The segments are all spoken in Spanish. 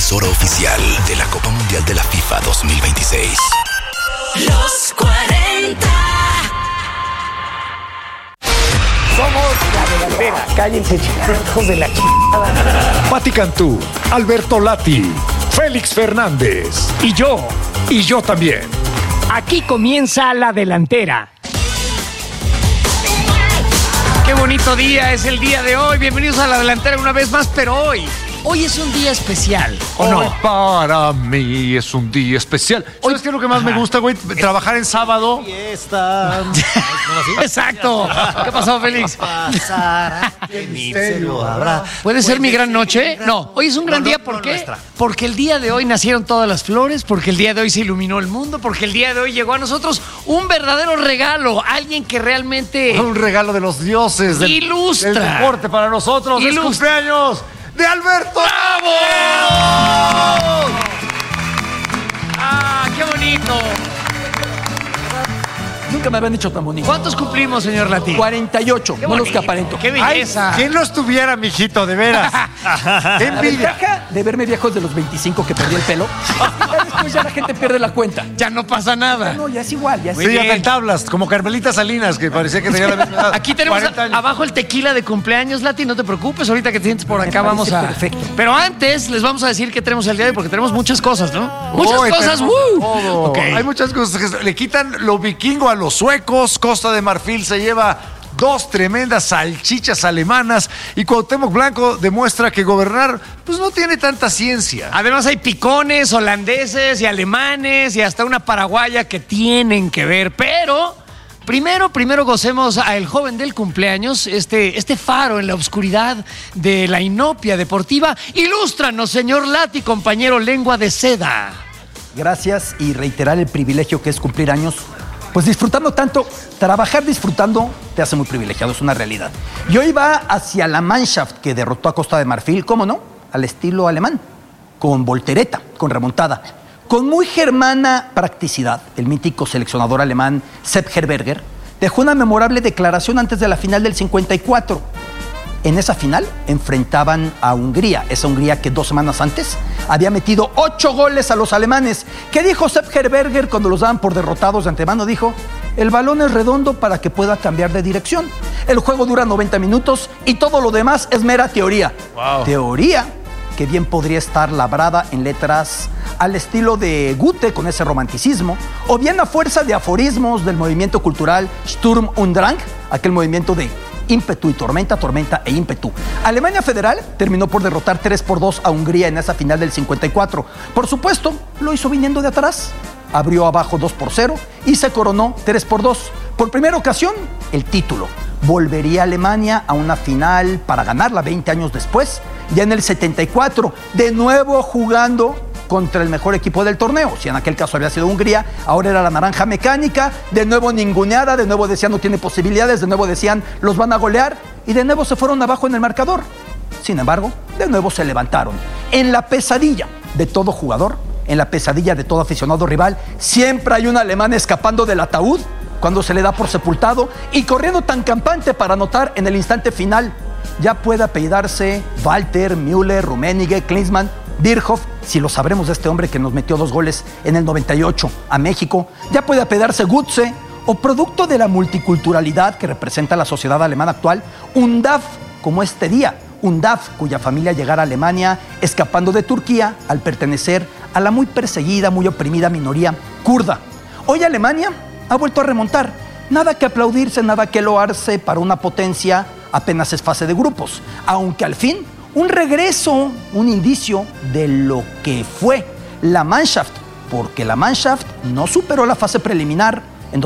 emisora oficial de la Copa Mundial de la FIFA 2026. Los 40. Somos la delantera. Cállense, chicos de la chingada. Pati Cantú, Alberto Lati, Félix Fernández y yo también. Aquí comienza la delantera. Qué bonito día es el día de hoy. Bienvenidos a la delantera una vez más, pero hoy es un día especial, ¿o no? Hoy para mí es un día especial. ¿Sabes qué es lo que más me gusta, güey? Trabajar en sábado. Fiesta. Exacto. ¿Qué pasó, Félix? Misterio habrá. ¿Puede ser mi gran noche? No, hoy es un gran día. ¿Por qué? Porque el día de hoy nacieron todas las flores, porque el día de hoy se iluminó el mundo, porque el día de hoy llegó a nosotros un verdadero regalo, alguien que realmente Un regalo de los dioses del deporte para nosotros. Es cumpleaños de Alberto. ¡Bravo! ¡Ah, qué bonito! Nunca me habían dicho tan bonito. ¿Cuántos cumplimos, señor Lati? 48, Qué no los bonito, que aparento. ¡Qué belleza! ¿Quién lo estuviera, mijito, de veras? ¡Qué La envidia! ventaja de verme viejo es de los 25 que perdí el pelo. Ya después ya la gente pierde la cuenta. Ya no pasa nada. No, ya es igual, ya es Sí, ya bien. te entablas, como Carmelita Salinas, que parecía que tenía la misma edad. Aquí tenemos 40 años. abajo el tequila de cumpleaños, Lati, no te preocupes, ahorita que te sientes por Me acá parece vamos a... perfecto. Pero antes les vamos a decir qué tenemos el día de hoy, porque tenemos muchas cosas, ¿no? Muchas Uy, cosas, tenemos de todo. Ok. Hay muchas cosas que le quitan lo vikingo a los suecos. Costa de Marfil se lleva 2 tremendas salchichas alemanas y Cuauhtémoc Blanco demuestra que gobernar pues no tiene tanta ciencia. Además hay picones, holandeses y alemanes y hasta una paraguaya que tienen que ver, pero... Primero gocemos a el joven del cumpleaños, este faro en la oscuridad de la inopia deportiva. Ilústranos, señor Lati, compañero lengua de seda. Gracias y reiterar el privilegio que es cumplir años. Pues disfrutando tanto, trabajar disfrutando te hace muy privilegiado, es una realidad. Y hoy va hacia la Mannschaft que derrotó a Costa de Marfil, ¿cómo no? Al estilo alemán, con voltereta, con remontada. Con muy germana practicidad, el mítico seleccionador alemán Sepp Herberger dejó una memorable declaración antes de la final del 54. En esa final enfrentaban a Hungría, esa Hungría que 2 semanas antes había metido 8 goles a los alemanes. ¿Qué dijo Sepp Herberger cuando los daban por derrotados de antemano? Dijo, el balón es redondo para que pueda cambiar de dirección. El juego dura 90 minutos y todo lo demás es mera teoría. Wow. Teoría que bien podría estar labrada en letras al estilo de Goethe con ese romanticismo, o bien a fuerza de aforismos del movimiento cultural Sturm und Drang, aquel movimiento de ímpetu y tormenta, tormenta e ímpetu. Alemania Federal terminó por derrotar 3-2 a Hungría en esa final del 54. Por supuesto, lo hizo viniendo de atrás. Abrió abajo 2-0 y se coronó 3-2. Por primera ocasión, el título. Volvería Alemania a una final para ganarla 20 años después, ya en el 74, de nuevo jugando contra el mejor equipo del torneo. Si en aquel caso había sido Hungría, ahora era la naranja mecánica, de nuevo ninguneada, de nuevo decían no tiene posibilidades, de nuevo decían los van a golear y de nuevo se fueron abajo en el marcador. Sin embargo, de nuevo se levantaron. En la pesadilla de todo jugador, en la pesadilla de todo aficionado rival, siempre hay un alemán escapando del ataúd cuando se le da por sepultado y corriendo tan campante para anotar en el instante final. Ya puede apellidarse Walter, Müller, Rummenigge, Klinsmann, Bierhoff, si lo sabremos de este hombre que nos metió 2 goles en el 98 a México. Ya puede apellidarse Gutze, o producto de la multiculturalidad que representa la sociedad alemana actual, un DAF como este día. Un DAF cuya familia llegara a Alemania escapando de Turquía al pertenecer a la muy perseguida, muy oprimida minoría kurda. Hoy Alemania ha vuelto a remontar. Nada que aplaudirse, nada que loarse para una potencia, apenas es fase de grupos. Aunque al fin, un regreso, un indicio de lo que fue la Mannschaft, porque la Mannschaft no superó la fase preliminar en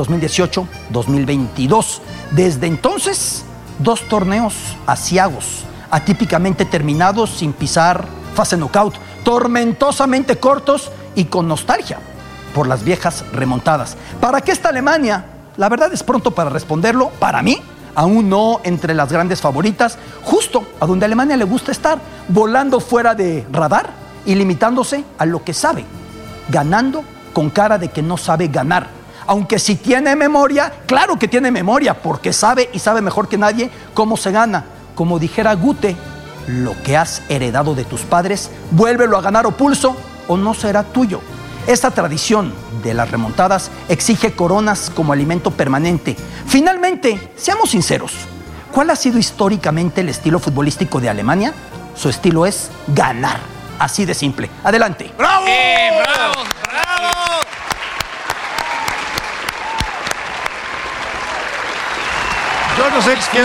2018-2022. Desde entonces, 2 torneos aciagos, atípicamente terminados sin pisar fase knockout, tormentosamente cortos y con nostalgia por las viejas remontadas. ¿Para qué está Alemania? La verdad es pronto para responderlo. Para mí, aún no entre las grandes favoritas, justo a donde a Alemania le gusta estar, volando fuera de radar y limitándose a lo que sabe, ganando con cara de que no sabe ganar. Aunque si tiene memoria, claro que tiene memoria, porque sabe y sabe mejor que nadie cómo se gana. Como dijera Goethe, lo que has heredado de tus padres, vuélvelo a ganar o pulso o no será tuyo. Esta tradición de las remontadas exige coronas como alimento permanente. Finalmente, seamos sinceros, ¿cuál ha sido históricamente el estilo futbolístico de Alemania? Su estilo es ganar, así de simple. Adelante. ¡Bravo! ¡Bravo! ¡Bravo! Yo no sé qué...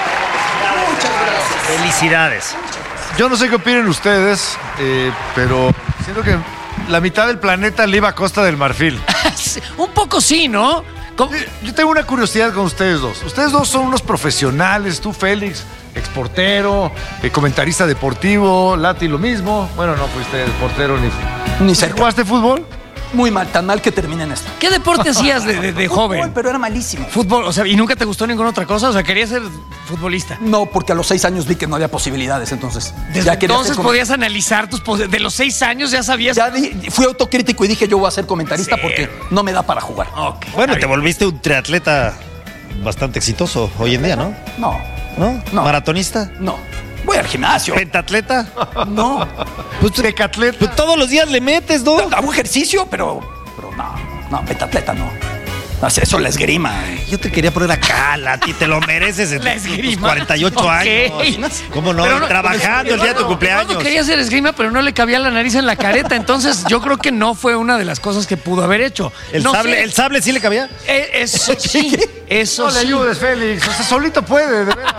Felicidades. Yo no sé qué opinen ustedes, pero siento que la mitad del planeta le iba a Costa del Marfil. Un poco sí, ¿no? Yo tengo una curiosidad con ustedes dos. Ustedes dos son unos profesionales. Tú, Félix, exportero, comentarista deportivo. Lati, lo mismo. Bueno, no fuiste portero Ni cerca. ¿Jugaste fútbol? Muy mal, tan mal que termine en esto. ¿Qué deporte hacías de joven? Fútbol, pero era malísimo. Fútbol, o sea, ¿y nunca te gustó ninguna otra cosa? O sea, querías ser futbolista. No, porque a los 6 años vi que no había posibilidades, entonces. Desde ya quería entonces ser podías analizar de los 6 años ya sabías. fui autocrítico y dije yo voy a ser comentarista porque no me da para jugar. Ok. Bueno, te volviste un triatleta bastante exitoso hoy en día, ¿no? No, ¿No? No. ¿Maratonista? no. Voy al gimnasio. ¿Pentatleta? No. Pues decatleta. Pues todos los días le metes, ¿no? Hago ejercicio, pero no, pentatleta no. No sé, eso la esgrima. Yo te quería poner acá, Lati, te lo mereces en La tus esgrima. 48 Ok. años. ¿Cómo no? Pero no, Trabajando el día de tu cumpleaños. Eduardo quería hacer esgrima, pero no le cabía la nariz en la careta. Entonces, yo creo que no fue una de las cosas que pudo haber hecho. ¿El No sable, sé. ¿El sable sí le cabía? Eso sí. Eso No le sí. ayudes, Félix. O sea, solito puede, de veras.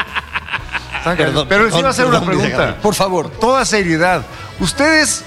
Perdón, Pero sí perdón, va a ser una perdón, pregunta. Por favor. Toda seriedad. ¿Ustedes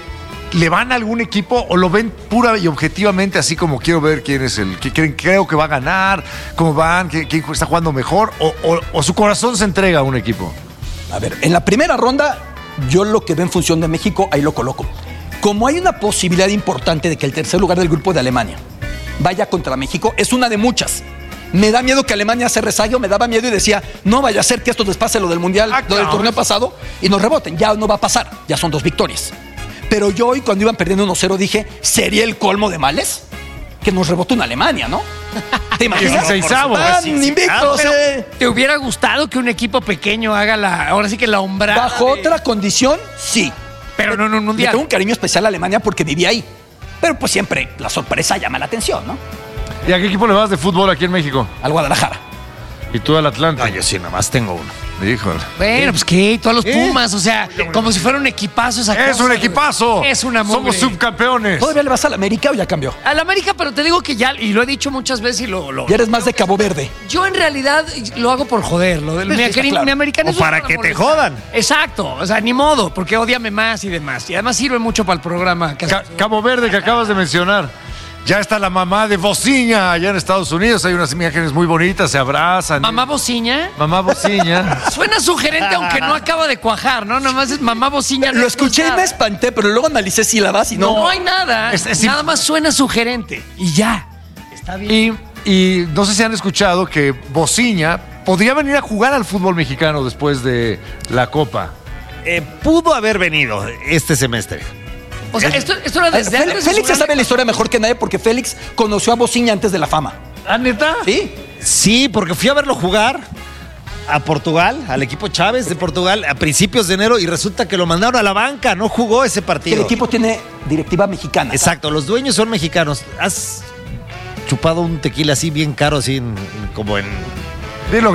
le van a algún equipo o lo ven pura y objetivamente así como quiero ver quién es el que creo que va a ganar, cómo van, quién está jugando mejor o su corazón se entrega a un equipo? A ver, en la primera ronda, yo lo que veo en función de México, ahí lo coloco. Como hay una posibilidad importante de que el tercer lugar del grupo de Alemania vaya contra México, es una de muchas. Me da miedo que Alemania se rezague, me daba miedo y decía, no vaya a ser que esto les pase lo del Mundial, lo del torneo pasado, y nos reboten. Ya no va a pasar, ya son 2 victorias. Pero yo hoy, cuando iban perdiendo 1-0, dije, ¿sería el colmo de males? Que nos rebotó una Alemania, ¿no? ¿Te imaginas? 16avo. Van invictos, Pero, ¿te hubiera gustado que un equipo pequeño haga ahora sí que la hombrada? Bajo otra condición, sí. Pero no en un Le mundial. tengo un cariño especial a Alemania porque viví ahí. Pero pues siempre la sorpresa llama la atención, ¿no? ¿Y a qué equipo le vas de fútbol aquí en México? Al Guadalajara. ¿Y tú al Atlante? No, yo sí, nada más tengo uno. Híjole. Bueno, pues qué, tú a los Pumas, o sea, como si fuera un equipazo esa ¡Es cosa, un güey. equipazo! Es una mugre. Somos subcampeones. ¿Todavía le vas al América o ya cambió? Al América, pero te digo que ya, y lo he dicho muchas veces y Ya eres más de Cabo Verde. yo en realidad lo hago por joder, lo del Sí, está claro. mi americanismo O para es que te molestar. jodan. Exacto, o sea, ni modo, porque ódiame más y demás. Y además sirve mucho para el programa. Cabo Verde que acabas de mencionar. Ya está la mamá de Bociña allá en Estados Unidos. Hay unas imágenes muy bonitas, se abrazan. Mamá Bociña. Mamá Bociña. Suena sugerente, aunque no acaba de cuajar, ¿no? Nomás es mamá Bociña. Lo no escuché y es me nada. espanté, pero luego analicé sílabas y No no. hay nada. Es Nada más suena sugerente. Y ya. Está bien. Y no sé si han escuchado que Bociña podría venir a jugar al fútbol mexicano después de la Copa. Pudo haber venido este semestre. O sea, esto era desde antes de su Félix gran sabe la historia mejor que nadie porque Félix conoció a Bociña antes de la fama. ¿Ah, neta? ¿Sí? Sí, porque fui a verlo jugar a Portugal, al equipo Chávez de Portugal, a principios de enero, y resulta que lo mandaron a la banca, no jugó ese Que partido. el equipo tiene directiva mexicana. Exacto, los dueños son mexicanos. ¿Has chupado un tequila así bien caro, así como en... Dilo.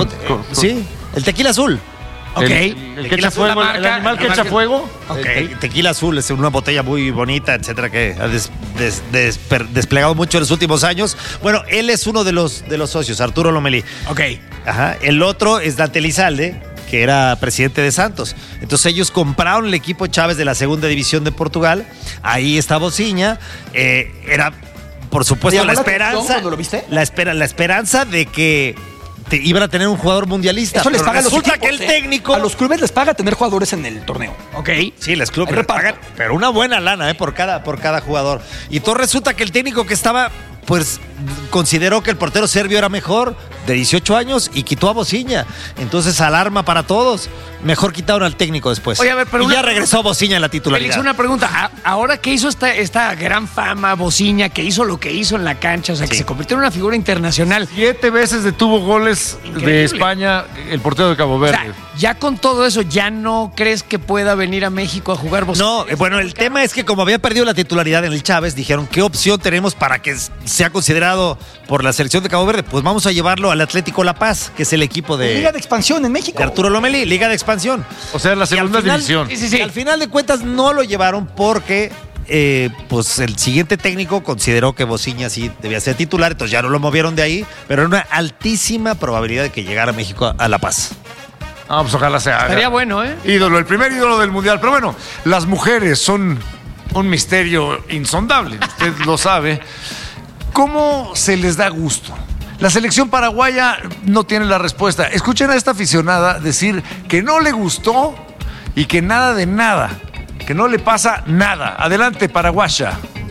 Sí, el tequila azul. Ok. El que echa fuego, el animal que echa fuego. Ok. Tequila azul es una botella muy bonita, etcétera, que ha desplegado mucho en los últimos años. Bueno, él es uno de los socios, Arturo Lomelí. Ok. Ajá. El otro es Dante Elizalde, que era presidente de Santos. Entonces ellos compraron el equipo Chávez de la segunda división de Portugal. Ahí está Bociña. Era, por supuesto, ¿Te la llamó la atención esperanza. cuando lo viste? La esperanza de que iban a tener un jugador mundialista. Eso les Pero paga a los resulta equipos, que el técnico. A los clubes les paga tener jugadores en el torneo. Ok. Sí, les clubes Hay reparto. pagan, pero una buena lana por cada jugador. Y todo resulta que el técnico que estaba, pues consideró que el portero serbio era mejor, de 18 años y quitó a Bociña. Entonces, alarma para todos. Mejor quitaron al técnico después. Oye, a ver, pero y una- ya regresó Bociña en la titularidad. Félix, una pregunta. Ahora que hizo esta gran fama, Bociña, que hizo lo que hizo en la cancha, o sea, que Sí. se convirtió en una figura internacional. 7 veces detuvo goles Increíble. de España el portero de Cabo O Verde. sea, ya con todo eso, ¿ya no crees que pueda venir a México a jugar Bociña? No, bueno, el tema es que como había perdido la titularidad en el Chávez, dijeron, ¿qué opción tenemos para que sea considerado por la selección de Cabo Verde? Pues vamos a llevarlo al Atlético La Paz, que es el equipo Liga de expansión en México. de Arturo Lomelí, Liga de Expansión. O sea, la segunda final- división. Sí, sí, sí. Y al final de cuentas no lo llevaron porque pues el siguiente técnico consideró que Bociña sí debía ser titular, entonces ya no lo movieron de ahí, pero era una altísima probabilidad de que llegara a México a La Paz. Ah, pues ojalá sea. Estaría bueno, ¿eh? Ídolo, el primer ídolo del mundial. Pero bueno, las mujeres son un misterio insondable. Usted lo sabe. ¿Cómo se les da gusto? La selección paraguaya no tiene la respuesta. Escuchen a esta aficionada decir que no le gustó y que nada de nada, que no le pasa nada. Adelante, paraguaya.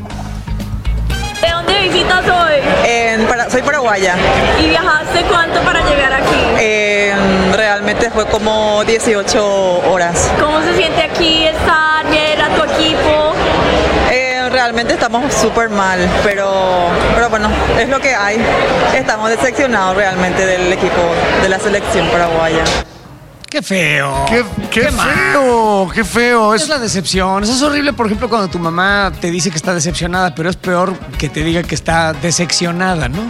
¿De dónde visitas hoy? Soy paraguaya. ¿Y viajaste cuánto para llegar aquí? Realmente fue como 18 horas. ¿Cómo se siente aquí estar, ver a tu equipo? Realmente estamos súper mal, pero bueno, es lo que hay. Estamos decepcionados realmente del equipo de la selección paraguaya. Qué feo. Qué mal. feo, qué feo. Es la decepción. Eso es horrible, por ejemplo, cuando tu mamá te dice que está decepcionada, pero es peor que te diga que está decepcionada, ¿no?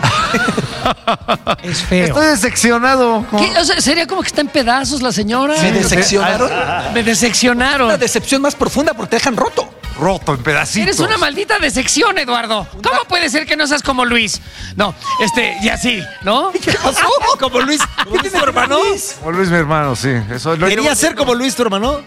Es feo. Estoy decepcionado. ¿Qué? O sea, sería como que está en pedazos la señora. ¿Me decepcionaron? Me decepcionaron. Una decepción más profunda porque te dejan roto. Roto en pedacitos. Eres una maldita decepción, Eduardo. ¿Cómo puede ser que no seas como Luis? No, y así, ¿no? ¿Qué pasó? ¿Como Luis tu hermano? Como Luis, mi hermano, sí. Eso lo ¿Quería ser como Luis tu hermano?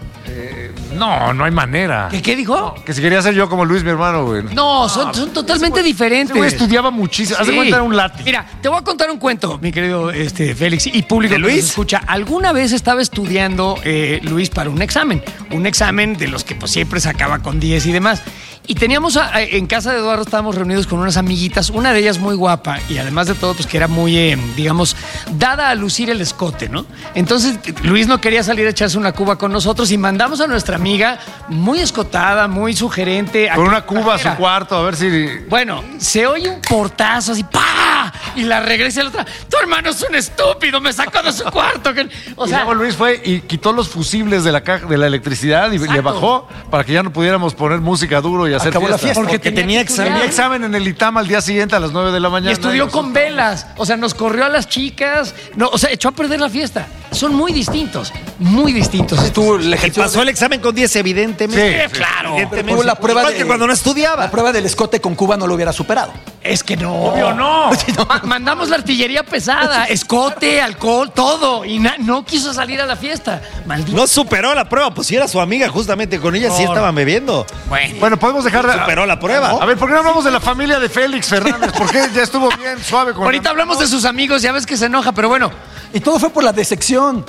No hay manera. ¿Qué dijo? Que si quería ser yo como Luis, mi hermano, güey. No, son totalmente diferentes. Ese güey estudiaba muchísimo. Haz de Sí. cuenta, era un látigo. Mira, te voy a contar un cuento, mi querido Félix y público ¿De que nos Luis? escucha. Alguna vez estaba estudiando Luis para un examen de los que pues, siempre sacaba con 10 y demás. Y teníamos en casa de Eduardo, estábamos reunidos con unas amiguitas, una de ellas muy guapa y además de todo, pues que era muy, digamos, dada a lucir el escote, ¿no? Entonces Luis no quería salir a echarse una cuba con nosotros y mandamos a nuestra amiga muy escotada, muy sugerente. Con una cuba a su cuarto, a ver si. Bueno, se oye un portazo así, ¡pa! Y la regresa la otra. Tu hermano es un estúpido, me sacó de su cuarto. O Y sea, luego Luis fue y quitó los fusibles de la caja de la electricidad y le Exacto. bajó para que ya no pudiéramos poner música duro y hacer Acabó la fiesta. porque tenía examen. Tenía examen en el ITAM al día siguiente a las 9 de la mañana. y estudió con velas. O sea, nos corrió a las chicas. No, o sea, echó a perder la fiesta. Son muy distintos. Muy distintos. Tú le Y ejerció pasó el examen con 10, evidentemente. Sí, claro. Evidentemente. Tuvo la prueba Igual de- que cuando no estudiaba. La prueba del escote con Cuba no lo hubiera superado. Es que no. Obvio no. Mandamos la artillería pesada, escote, alcohol, todo. Y no quiso salir a la fiesta. Maldito. No superó la prueba, pues si era su amiga, justamente con ella sí estaban bebiendo. Bueno, podemos dejar. Superó la prueba. A ver, ¿por qué no hablamos de la familia de Félix Fernández? Porque ya estuvo bien suave con. Ahorita hablamos de sus amigos, ya ves que se enoja, pero bueno. Y todo fue por la decepción.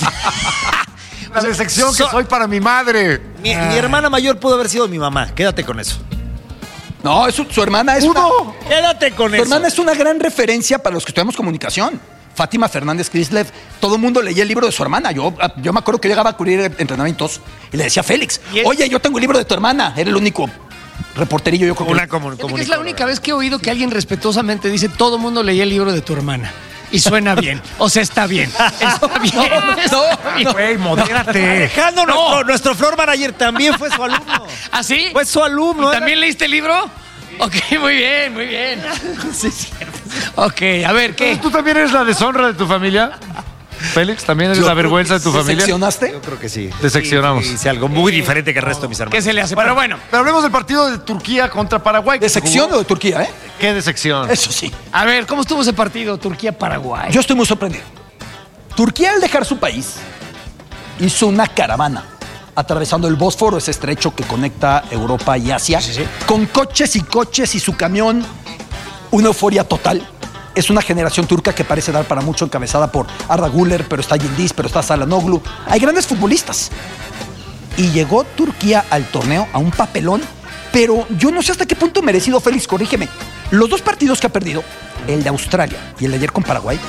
la decepción que soy para mi madre. Mi hermana mayor pudo haber sido mi mamá. Quédate con eso. No, su hermana es una, Quédate con su eso. hermana es una gran referencia para los que estudiamos comunicación. Fátima Fernández Crislev, todo el mundo leía el libro de su hermana. Yo me acuerdo que llegaba a cubrir entrenamientos y le decía a Félix, oye, yo tengo el libro de tu hermana. Era el único reporterillo, yo creo que... Fíjate que es la única vez que he oído que alguien respetuosamente dice todo mundo leía el libro de tu hermana. Y suena bien. O sea, está bien. Está bien. Está bien. Güey, modérate. Alejandro, nuestro floor manager también fue su alumno. ¿Ah, sí? Fue su alumno. ¿Y también leíste el libro? Ok, muy bien, muy bien. Sí, es cierto. Ok, a ver, ¿qué? ¿Tú también eres la deshonra de tu familia? Félix, ¿también eres la vergüenza de tu familia? ¿Decepcionaste? Yo creo que sí. Decepcionamos. Hice algo muy diferente que el resto de mis hermanos. ¿Qué se le hace? Pero bueno, Pero hablemos del partido de Turquía contra Paraguay. que ¿Decepción jugó. o de Turquía, eh? ¿Qué decepción? Eso sí. a ver, ¿cómo estuvo ese partido Turquía-Paraguay? Yo estoy muy sorprendido. Turquía, al dejar su país, hizo una caravana atravesando el Bósforo, ese estrecho que conecta Europa y Asia, con coches y su camión. Una euforia total. Es una generación turca que parece dar para mucho, encabezada por Arda Güler, pero está Yildiz, pero está Çalhanoğlu. Hay grandes futbolistas. Y llegó Turquía al torneo a un papelón, pero yo no sé hasta qué punto merecido, Félix, corrígeme. Los dos partidos que ha perdido, el de Australia y el de ayer con Paraguay,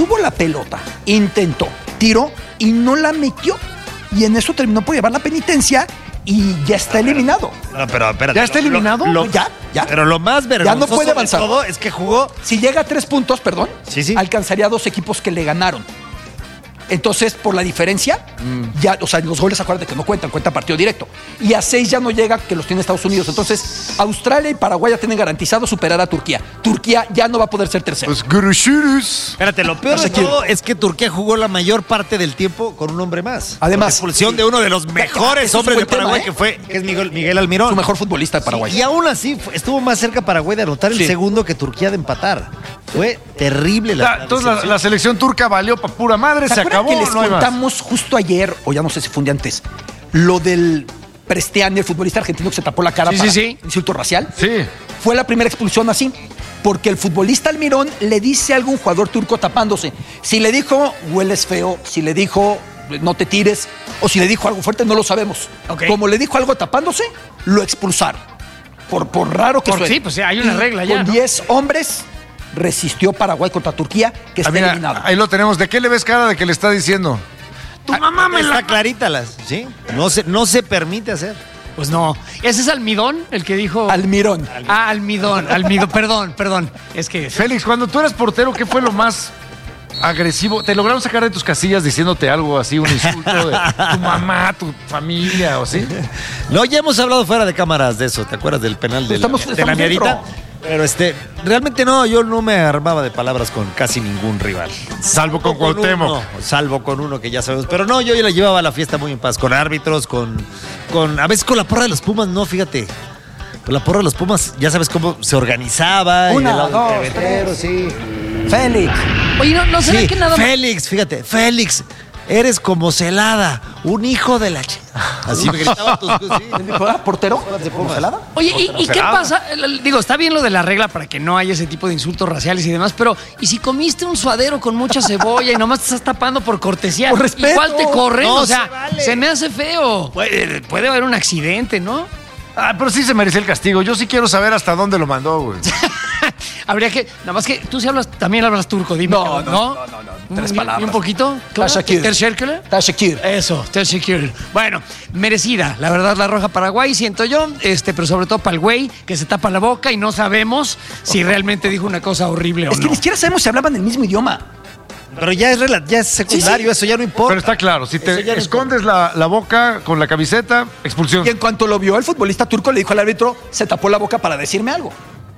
tuvo la pelota, intentó, tiró y no la metió. Y en eso terminó por llevar la penitencia y ya está eliminado. No, pero espérate. ¿Ya está eliminado? Ya. Pero lo más vergonzoso Ya no puede avanzar. de todo es que jugó. Si llega a 3 puntos, perdón, Sí. alcanzaría a 2 equipos que le ganaron. Entonces, por la diferencia, ya, o sea, los goles, acuérdate que no cuentan partido directo. Y a 6 ya no llega, que los tiene Estados Unidos. Entonces, Australia y Paraguay ya tienen garantizado superar a Turquía. Turquía ya no va a poder ser tercero. Pues Gurushurus. Espérate, lo peor de todo es que Turquía jugó la mayor parte del tiempo con un hombre más. Además, Por expulsión de uno de los mejores ese es un hombres de buen Paraguay, tema, que es Miguel Almirón. Su mejor futbolista de Paraguay. Y aún así estuvo más cerca Paraguay de anotar el segundo que Turquía de empatar. Fue terrible Entonces la selección turca valió para pura madre, se acabó, que les no hay más. contamos justo ayer, o ya no sé si fue un día antes, lo del Prestiani, el futbolista argentino que se tapó la cara para insulto racial? Sí. Fue la primera expulsión así, porque el futbolista Almirón le dice a algún jugador turco tapándose. Si le dijo, hueles feo, si le dijo, no te tires, o si le dijo algo fuerte, no lo sabemos. Ok. Como le dijo algo tapándose, lo expulsaron. Por raro que suene. Sí, pues hay una regla ya, Con ¿no? 10 hombres resistió Paraguay contra Turquía, que está Mira, eliminado. ahí lo tenemos. ¿De qué le ves cara de que le está diciendo? Tu mamá me Está la... clarita ¿sí? No se permite hacer. Pues no. ¿Ese es Almidón, el que dijo? Almirón. Almidón. Perdón. Es que... Félix, cuando tú eras portero, ¿qué fue lo más agresivo? ¿Te lograron sacar de tus casillas diciéndote algo así, un insulto de tu mamá, tu familia o así? No, ya hemos hablado fuera de cámaras de eso. ¿Te acuerdas del penal de Estamos la Miedita? dentro. Pero realmente no, yo no me armaba de palabras con casi ningún rival. Salvo con Cuauhtémoc. Salvo con uno que ya sabemos. Pero no, yo la llevaba a la fiesta muy en paz, con árbitros, a veces con la porra de los Pumas, no, fíjate. Con la porra de los Pumas, ya sabes cómo se organizaba. Una, y del lado dos, del pebetero, sí. Félix. Oye, ¿no será Sí, que nada más... Félix, eres como Celada, un hijo de la Así me gritaban tus... Sí. ¿Portero? ¿De celada? Oye, ¿y qué pasa? Digo, está bien lo de la regla para que no haya ese tipo de insultos raciales y demás, pero ¿y si comiste un suadero con mucha cebolla y nomás te estás tapando por cortesía? Por respeto. Igual te corren, No, o sea, se vale. se me hace feo. Puede haber un accidente, ¿no? Ah, pero sí se merecía el castigo. Yo sí quiero saber hasta dónde lo mandó, güey. Habría que, nada más que tú sí también hablas turco, dime. No. 3 palabras. ¿Y un poquito? Teşekkür. Teşekkür. Eso, teşekkür. Bueno, merecida, la verdad, la roja Paraguay, siento yo, pero sobre todo para el güey que se tapa la boca y no sabemos si realmente dijo una cosa horrible o Es que no. ni siquiera sabemos si hablaban el mismo idioma. Pero ya es secundario, eso ya no importa. Pero está claro, si Eso te ya no escondes la boca con la camiseta, expulsión. Y en cuanto lo vio, el futbolista turco le dijo al árbitro, se tapó la boca para decirme algo.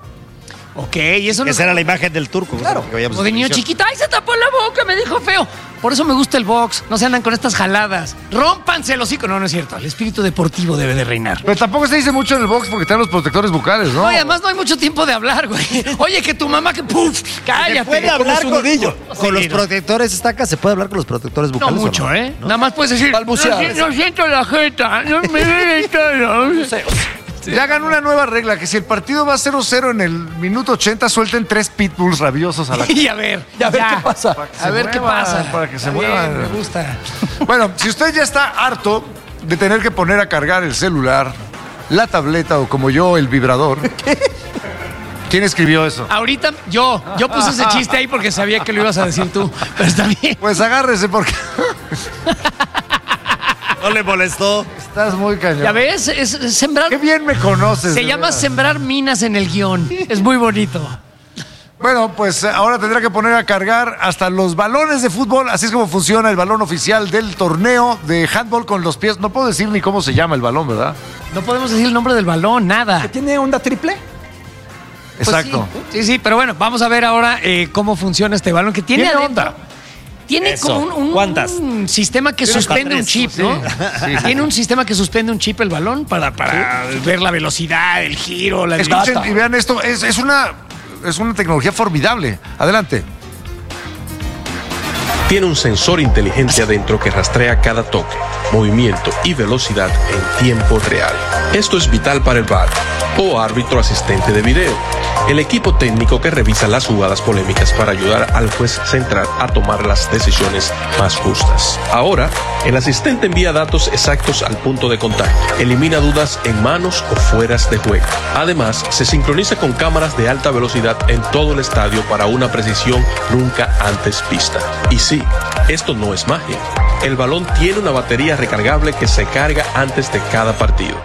Ok, y eso no Esa era la imagen del turco. Claro. Que veíamos como de en niño televisión. chiquito, ¡ay, se tapó la boca! Me dijo feo. Por eso me gusta el box. No se andan con estas jaladas. ¡Rómpanse el hocico! No es cierto. El espíritu deportivo debe de reinar. Pero tampoco se dice mucho en el box porque están los protectores bucales, ¿no? No, y además no hay mucho tiempo de hablar, güey. Oye, que tu mamá que ¡puf! ¡Cállate! Se puede hablar su con nudillo. los Sí, no. protectores estacas, se puede hablar con los protectores No bucales. mucho, ¿o no? ¿eh? Nada más puedes decir. Balbucear. No siento la jeta. No me duele todo. Ya hagan una nueva regla, que si el partido va 0-0 en el minuto 80, suelten 3 pitbulls rabiosos a la Y a ver. Ya, a ver qué pasa. A ver qué muevan, pasa. para que se Está bien, muevan. me gusta. Bueno, si usted ya está harto de tener que poner a cargar el celular, la tableta o como yo, el vibrador. ¿Quién escribió eso? Ahorita yo puse ese chiste ahí porque sabía que lo ibas a decir tú. Pero está bien. Pues agárrese porque No le molestó. estás muy cañón. ¿Ya ves? Es sembrar. Qué bien me conoces. Se de llama veras. sembrar minas en el guión. Es muy bonito. Bueno, pues ahora tendrá que poner a cargar hasta los balones de fútbol. Así es como funciona el balón oficial del torneo de handball con los pies. No puedo decir ni cómo se llama el balón, ¿verdad? No podemos decir el nombre del balón, nada. ¿Tiene onda triple? Pues Exacto. Sí, pero bueno, vamos a ver ahora cómo funciona este balón que tiene ¿Tiene adentro- onda? Tiene Eso. como un ¿Cuántas? sistema que Tiene suspende hasta un chip, tres, ¿no? sí. Tiene un sistema que suspende un chip el balón para ver la velocidad, el giro, la Escuchen dirección. y vean esto. Es una tecnología formidable. Adelante. Tiene un sensor inteligente adentro que rastrea cada toque, movimiento y velocidad en tiempo real. Esto es vital para el VAR o árbitro asistente de video, el equipo técnico que revisa las jugadas polémicas para ayudar al juez central a tomar las decisiones más justas. Ahora, el asistente envía datos exactos al punto de contacto, elimina dudas en manos o fueras de juego. Además, se sincroniza con cámaras de alta velocidad en todo el estadio para una precisión nunca antes pista. Y sí, esto no es magia. El balón tiene una batería recargable que se carga antes de cada partido.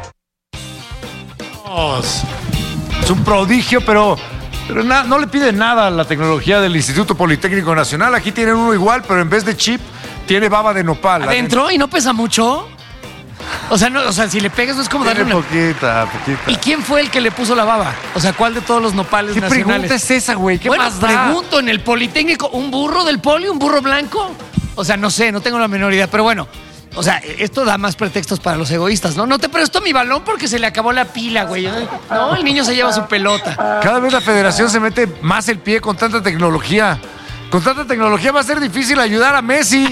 Es un prodigio, pero no le pide nada a la tecnología del Instituto Politécnico Nacional. Aquí tienen uno igual, pero en vez de chip, tiene baba de nopal. ¿Adentro? ¿Y no pesa mucho? O sea, si le pegas no es como darle una... poquita. ¿Y quién fue el que le puso la baba? O sea, ¿cuál de todos los nopales ¿Qué nacionales? pregunta es esa, güey? ¿Qué más da? Pregunto, en el Politécnico, ¿un burro del poli? ¿Un burro blanco? O sea, no sé, no tengo la menor idea, pero bueno. O sea, esto da más pretextos para los egoístas, ¿no? No te presto mi balón porque se le acabó la pila, güey. No, el niño se lleva su pelota. Cada vez la federación se mete más el pie con tanta tecnología. Con tanta tecnología va a ser difícil ayudar a Messi.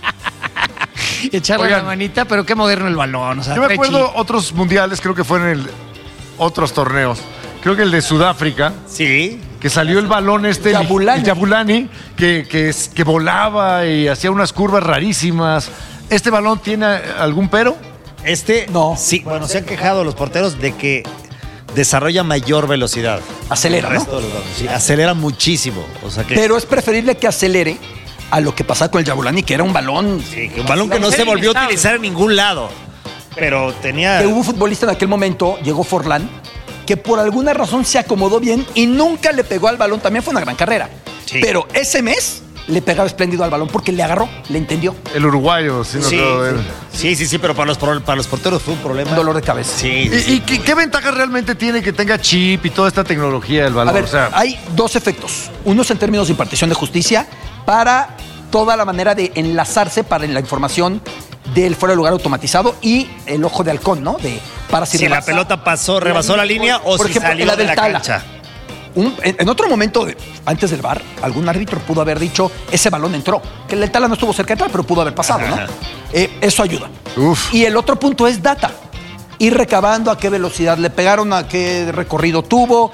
Echarle la manita, pero qué moderno el balón. O sea, yo me acuerdo otros mundiales, creo que fueron otros torneos. Creo que el de Sudáfrica. Sí. Que salió el balón el Jabulani, que volaba y hacía unas curvas rarísimas. ¿Este balón tiene algún pero? No. Sí, bueno, se han quejado los porteros de que desarrolla mayor velocidad. Acelera, ¿no? Sí, acelera muchísimo. O sea que... Pero es preferible que acelere a lo que pasaba con el Jabulani, que era un balón... Sí, que un balón que no se volvió a utilizar en ningún lado. Pero tenía... Que hubo un futbolista en aquel momento, llegó Forlán, que por alguna razón se acomodó bien y nunca le pegó al balón. También fue una gran carrera. Sí. Pero ese mes le pegaba espléndido al balón porque le agarró, le entendió. El uruguayo, sí. Sí, pero para los porteros fue un problema. Un dolor de cabeza. Sí. ¿Y qué ventaja realmente tiene que tenga chip y toda esta tecnología del balón? A ver, hay dos efectos. Uno es en términos de impartición de justicia para toda la manera de enlazarse para la información del fuera de lugar automatizado y el ojo de halcón, ¿no? Para si la pelota rebasó la línea o por si ejemplo, salió de la cancha. En otro momento, antes del VAR, algún árbitro pudo haber dicho, ese balón entró. Que el Tala no estuvo cerca de entrar, pero pudo haber pasado, ¿no? Eso ayuda. Y el otro punto es data. Ir recabando a qué velocidad le pegaron, a qué recorrido tuvo,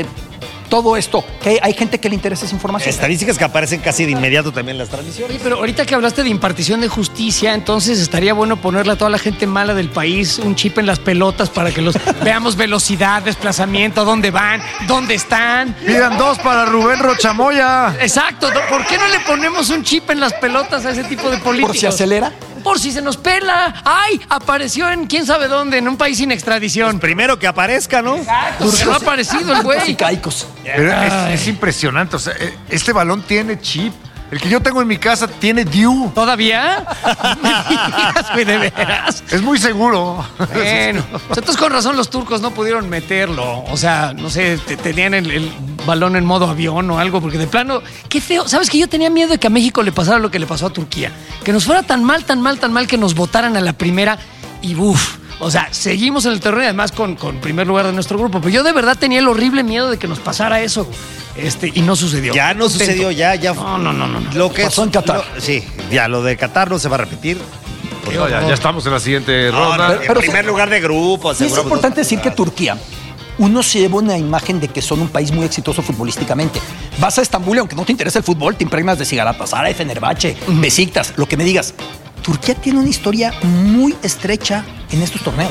todo esto. Que hay gente que le interesa esa información. Estadísticas que aparecen casi de inmediato también en las transmisiones. Oye, pero ahorita que hablaste de impartición de justicia, entonces estaría bueno ponerle a toda la gente mala del país un chip en las pelotas para que los veamos velocidad, desplazamiento, dónde van, dónde están. Pidan 2 para Rubén Rochamoya. Exacto. ¿Por qué no le ponemos un chip en las pelotas a ese tipo de políticos? ¿Por si acelera? Por si se nos pela. ¡Ay! Apareció en quién sabe dónde, en un país sin extradición. Pues primero que aparezca, ¿no? Exacto. No ha aparecido el güey. Pero es impresionante. O sea, este balón tiene chip. El que yo tengo en mi casa tiene DIU. ¿Todavía? ¿Me digas, güey, de veras? Es muy seguro. Bueno, entonces con razón los turcos no pudieron meterlo. O sea, no sé, tenían el balón en modo avión o algo, porque de plano, qué feo. ¿Sabes que yo tenía miedo de que a México le pasara lo que le pasó a Turquía? Que nos fuera tan mal que nos votaran a la primera y ¡buf! O sea, seguimos en el torneo y además con primer lugar de nuestro grupo. Pero yo de verdad tenía el horrible miedo de que nos pasara eso. Y no sucedió. Ya no sucedió, ya. No. Lo que pasó en Qatar. Sí, ya lo de Qatar no se va a repetir. No, ya estamos en la siguiente ronda. En primer lugar de grupo. Sí, es importante decir que Turquía, uno se lleva una imagen de que son un país muy exitoso futbolísticamente. Vas a Estambul y aunque no te interesa el fútbol, te impregnas de Galatasaray, Fenerbahce, Besiktas, lo que me digas. Turquía tiene una historia muy estrecha en estos torneos.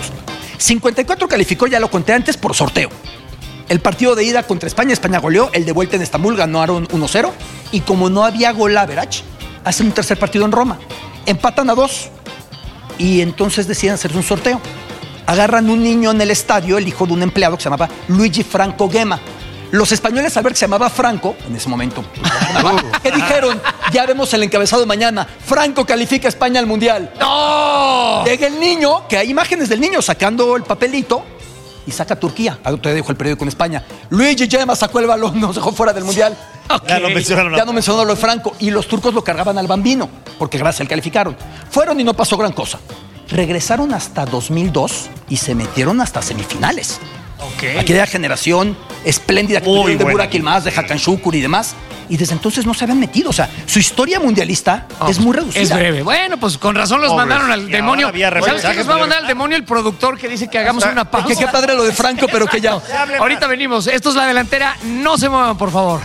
54 calificó, ya lo conté antes, por sorteo. El partido de ida contra España goleó. El de vuelta en Estambul ganaron 1-0. Y como no había gol average, hacen un tercer partido en Roma. Empatan a 2. Y entonces deciden hacer un sorteo. Agarran un niño en el estadio, el hijo de un empleado que se llamaba Luigi Franco Gema. Los españoles, al ver que se llamaba Franco, en ese momento, ¿qué dijeron? Ya vemos el encabezado mañana. Franco califica a España al Mundial. ¡No! Llega el niño, que hay imágenes del niño sacando el papelito, y saca a Turquía. Te dejo el periódico en España. Luigi Gema sacó el balón, nos dejó fuera del Mundial. Okay. Ya no mencionaron lo de Franco. Y los turcos lo cargaban al Bambino, porque gracias a él calificaron. Fueron y no pasó gran cosa. Regresaron hasta 2002 y se metieron hasta semifinales. Okay. Aquella generación espléndida que tuvieron de Burak Yilmaz, de Hakan Şükür y demás. Y desde entonces no se habían metido. O sea, su historia mundialista es muy reducida. Es breve. Bueno, pues con razón los mandaron al demonio. ¿Sabes qué nos va a mandar al demonio? El productor que dice que hagamos una pausa. Que qué padre lo de Franco, pero que ya. Ahorita venimos. Esto es La Delantera. No se muevan, por favor.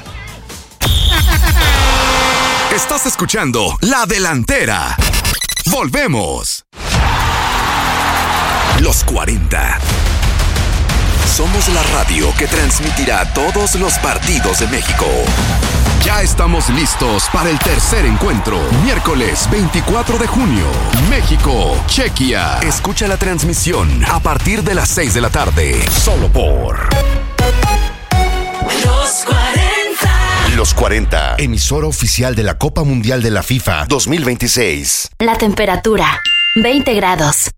Estás escuchando La Delantera. Volvemos. Los 40. Somos la radio que transmitirá todos los partidos de México. Ya estamos listos para el tercer encuentro. Miércoles 24 de junio. México, Chequia. Escucha la transmisión a partir de las 6 de la tarde. Solo por Los 40. Los 40, emisora oficial de la Copa Mundial de la FIFA 2026. La temperatura, 20 grados.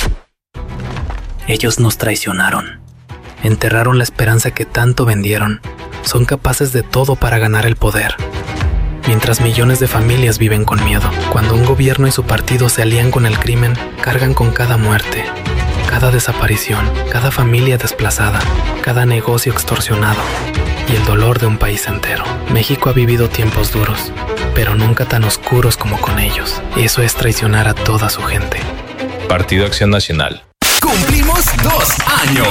Ellos nos traicionaron. Enterraron la esperanza que tanto vendieron. Son capaces de todo para ganar el poder. Mientras millones de familias viven con miedo. Cuando un gobierno y su partido se alían con el crimen, cargan con cada muerte, cada desaparición, cada familia desplazada, cada negocio extorsionado y el dolor de un país entero. México ha vivido tiempos duros, pero nunca tan oscuros como con ellos. Eso es traicionar a toda su gente. Partido Acción Nacional. Cumplimos 2 años.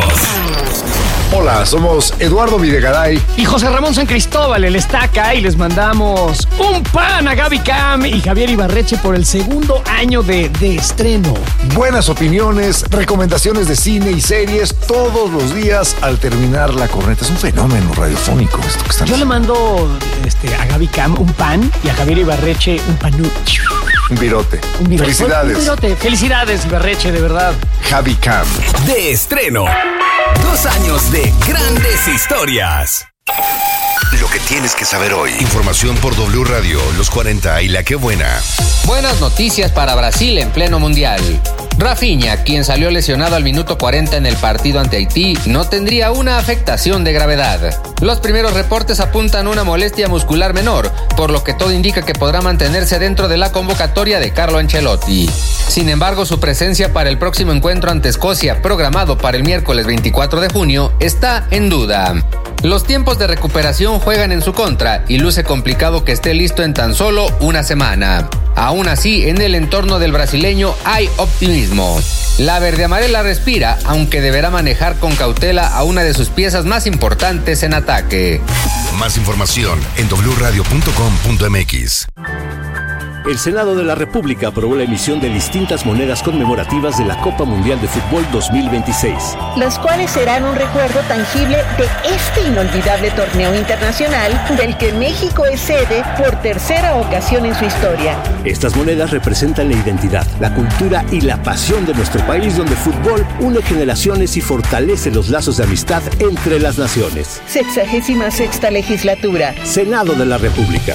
Hola, somos Eduardo Videgaray y José Ramón San Cristóbal, el Estaca, y les mandamos un pan a Gaby Cam y Javier Ibarreche por el segundo año de estreno. Buenas opiniones, recomendaciones de cine y series todos los días al terminar la corneta. Es un fenómeno radiofónico esto que están Yo le mando a Gaby Cam un pan y a Javier Ibarreche un panú. Un virote. Felicidades. Un virote. Felicidades, Ibarreche, de verdad. Javi Cam. De estreno. 2 años de grandes historias. Lo que tienes que saber hoy. Información por W Radio, Los 40 y La Qué Buena. Buenas noticias para Brasil en pleno mundial. Rafinha, quien salió lesionado al minuto 40 en el partido ante Haití, no tendría una afectación de gravedad. Los primeros reportes apuntan una molestia muscular menor, por lo que todo indica que podrá mantenerse dentro de la convocatoria de Carlo Ancelotti. Sin embargo, su presencia para el próximo encuentro ante Escocia, programado para el miércoles 24 de junio, está en duda. Los tiempos de recuperación juegan en su contra y luce complicado que esté listo en tan solo una semana. Aún así, en el entorno del brasileño hay optimismo. La verde amarela respira, aunque deberá manejar con cautela a una de sus piezas más importantes en ataque. Más información en wradio.com.mx. El Senado de la República aprobó la emisión de distintas monedas conmemorativas de la Copa Mundial de Fútbol 2026. Las cuales serán un recuerdo tangible de este inolvidable torneo internacional del que México es sede por tercera ocasión en su historia. Estas monedas representan la identidad, la cultura y la pasión de nuestro país, donde el fútbol une generaciones y fortalece los lazos de amistad entre las naciones. 66ª legislatura. Senado de la República.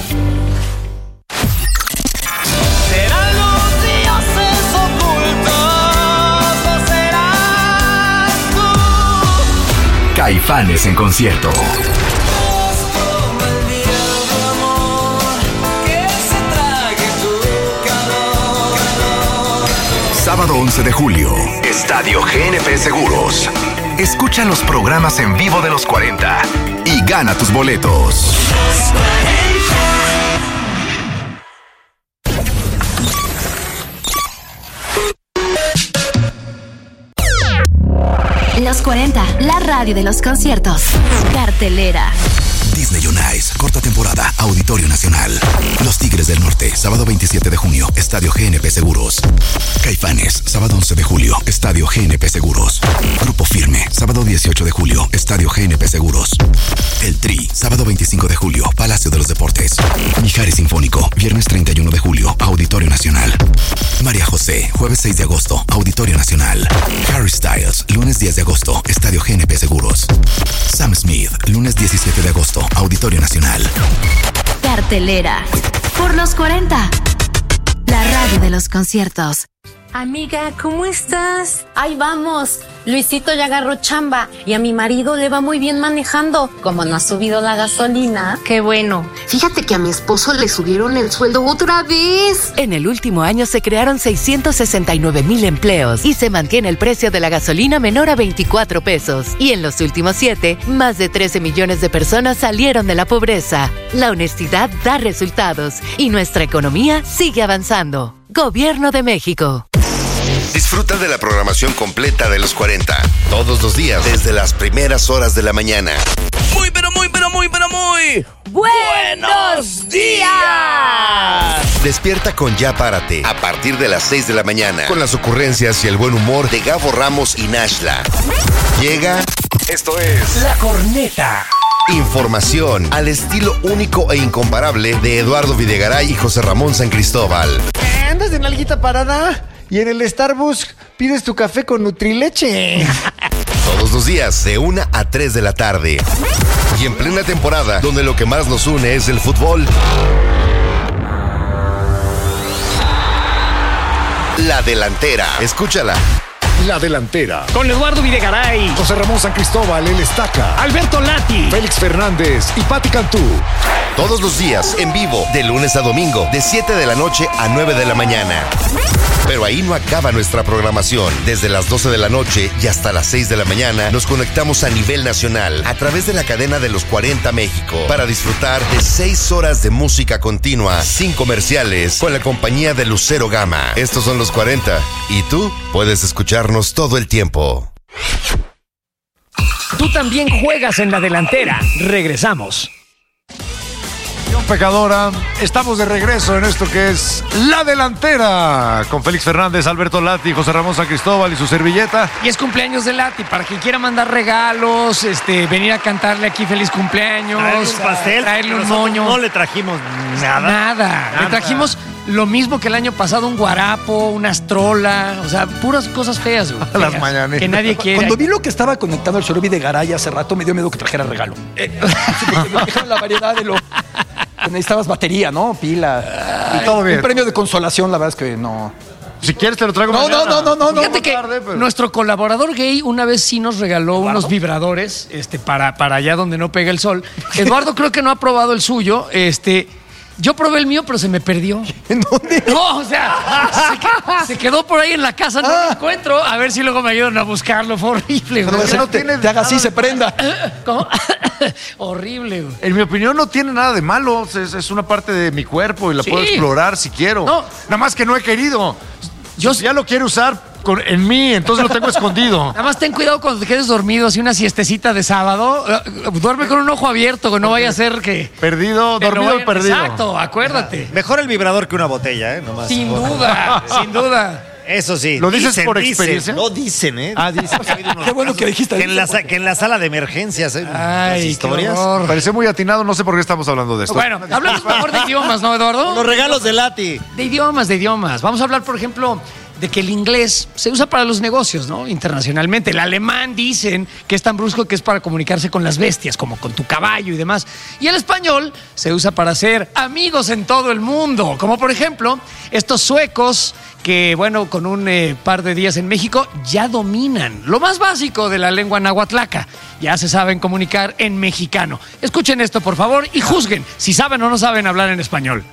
Caifanes en concierto. Sábado 11 de julio. Estadio GNP Seguros. Escucha los programas en vivo de los 40 y gana tus boletos. Los 40, la radio de los conciertos. Cartelera. Disney on Ice, corta temporada, Auditorio Nacional. Los Tigres del Norte, sábado 27 de junio, Estadio GNP Seguros. Caifanes, sábado 11 de julio, Estadio GNP Seguros. Grupo Firme, sábado 18 de julio, Estadio GNP Seguros. El Tri, sábado 25 de julio, Palacio de los Deportes. Mijares Sinfónico, viernes 31 de julio, Auditorio Nacional. María José, jueves 6 de agosto, Auditorio Nacional. Harry Styles, lunes 10 de agosto, Estadio GNP Seguros. Sam Smith, lunes 17 de agosto, Auditorio Nacional. Cartelera. Por los 40. La radio de los conciertos. Amiga, ¿cómo estás? Ahí vamos. Luisito ya agarró chamba y a mi marido le va muy bien manejando. Como no ha subido la gasolina. Qué bueno. Fíjate que a mi esposo le subieron el sueldo otra vez. En el último año se crearon 669,000 empleos y se mantiene el precio de la gasolina menor a 24 pesos. Y en los últimos 7, más de 13 millones de personas salieron de la pobreza. La honestidad da resultados y nuestra economía sigue avanzando. Gobierno de México. Disfruta de la programación completa de los 40, todos los días, desde las primeras horas de la mañana. Muy, pero muy, pero muy, pero muy... ¡Buenos días! Despierta con Ya Párate, a partir de las 6 de la mañana, con las ocurrencias y el buen humor de Gabo Ramos y Nashla. Llega... Esto es... La Corneta. Información al estilo único e incomparable de Eduardo Videgaray y José Ramón San Cristóbal. ¿Andas de nalguita parada? Y en el Starbucks pides tu café con Nutrileche. Todos los días, de 1 a 3 de la tarde. Y en plena temporada, donde lo que más nos une es el fútbol. La Delantera. Escúchala. La Delantera. Con Eduardo Videgaray, José Ramón San Cristóbal, el Estaca. Alberto Lati, Félix Fernández y Pati Cantú. Todos los días, en vivo, de lunes a domingo, de 7 de la noche a 9 de la mañana. Pero ahí no acaba nuestra programación. Desde las 12 de la noche y hasta las 6 de la mañana nos conectamos a nivel nacional a través de la cadena de los 40 México para disfrutar de 6 horas de música continua, sin comerciales, con la compañía de Lucero Gama. Estos son los 40 y tú puedes escucharnos todo el tiempo. tú también juegas en La Delantera. Regresamos. Pecadora, estamos de regreso en esto que es La Delantera con Félix Fernández, Alberto Lati, José Ramón San Cristóbal y su servilleta. Y es cumpleaños de Lati, para quien quiera mandar regalos, venir a cantarle aquí feliz cumpleaños, traerle un pastel, traerle un moño. No le trajimos nada. Le trajimos lo mismo que el año pasado, un guarapo, una astrola, o sea, puras cosas feas, güey. Las mañanas. Que nadie quiere. Cuando vi lo que estaba conectando el señor Videgaray hace rato, me dio miedo que trajera regalo. Me dijeron la variedad de lo... Necesitabas batería, ¿no? Pila. Y todo bien. Un premio de consolación, la verdad es que no. Si quieres te lo traigo No. Fíjate que nuestro colaborador gay una vez sí nos regaló unos vibradores para allá donde no pega el sol. Eduardo creo que no ha probado el suyo. Yo probé el mío, pero se me perdió. ¿En dónde? No, o sea, se quedó por ahí en la casa, no lo encuentro. A ver si luego me ayudan a buscarlo. Fue horrible, güey. No tiene te haga así, se prenda. ¿Cómo? Horrible, güey. En mi opinión no tiene nada de malo. Es una parte de mi cuerpo y la puedo explorar si quiero. No. Nada más que no he querido. Yo ya lo quiero usar en mí, entonces lo tengo escondido. Nada más ten cuidado cuando te quedes dormido, así una siestecita de sábado. Duerme con un ojo abierto, que no vaya a ser que... Perdido, dormido y perdido. Exacto, acuérdate. Mejor el vibrador que una botella, Nomás. Sin duda, sin duda. Eso sí. ¿Lo dices por experiencia? No dicen, dicen. Qué bueno que dijiste. Que en la sala de emergencias, Ay, las historias. Me pareció muy atinado, no sé por qué estamos hablando de esto. Bueno, hablamos mejor de idiomas, ¿no, Eduardo? Los regalos de Lati. De idiomas. Vamos a hablar, por ejemplo, de que el inglés se usa para los negocios, ¿no? Internacionalmente. El alemán dicen que es tan brusco que es para comunicarse con las bestias, como con tu caballo y demás. Y el español se usa para hacer amigos en todo el mundo. Como por ejemplo, estos suecos que, bueno, con un par de días en México ya dominan lo más básico de la lengua nahuatlaca. Ya se saben comunicar en mexicano. Escuchen esto, por favor, y juzguen si saben o no saben hablar en español.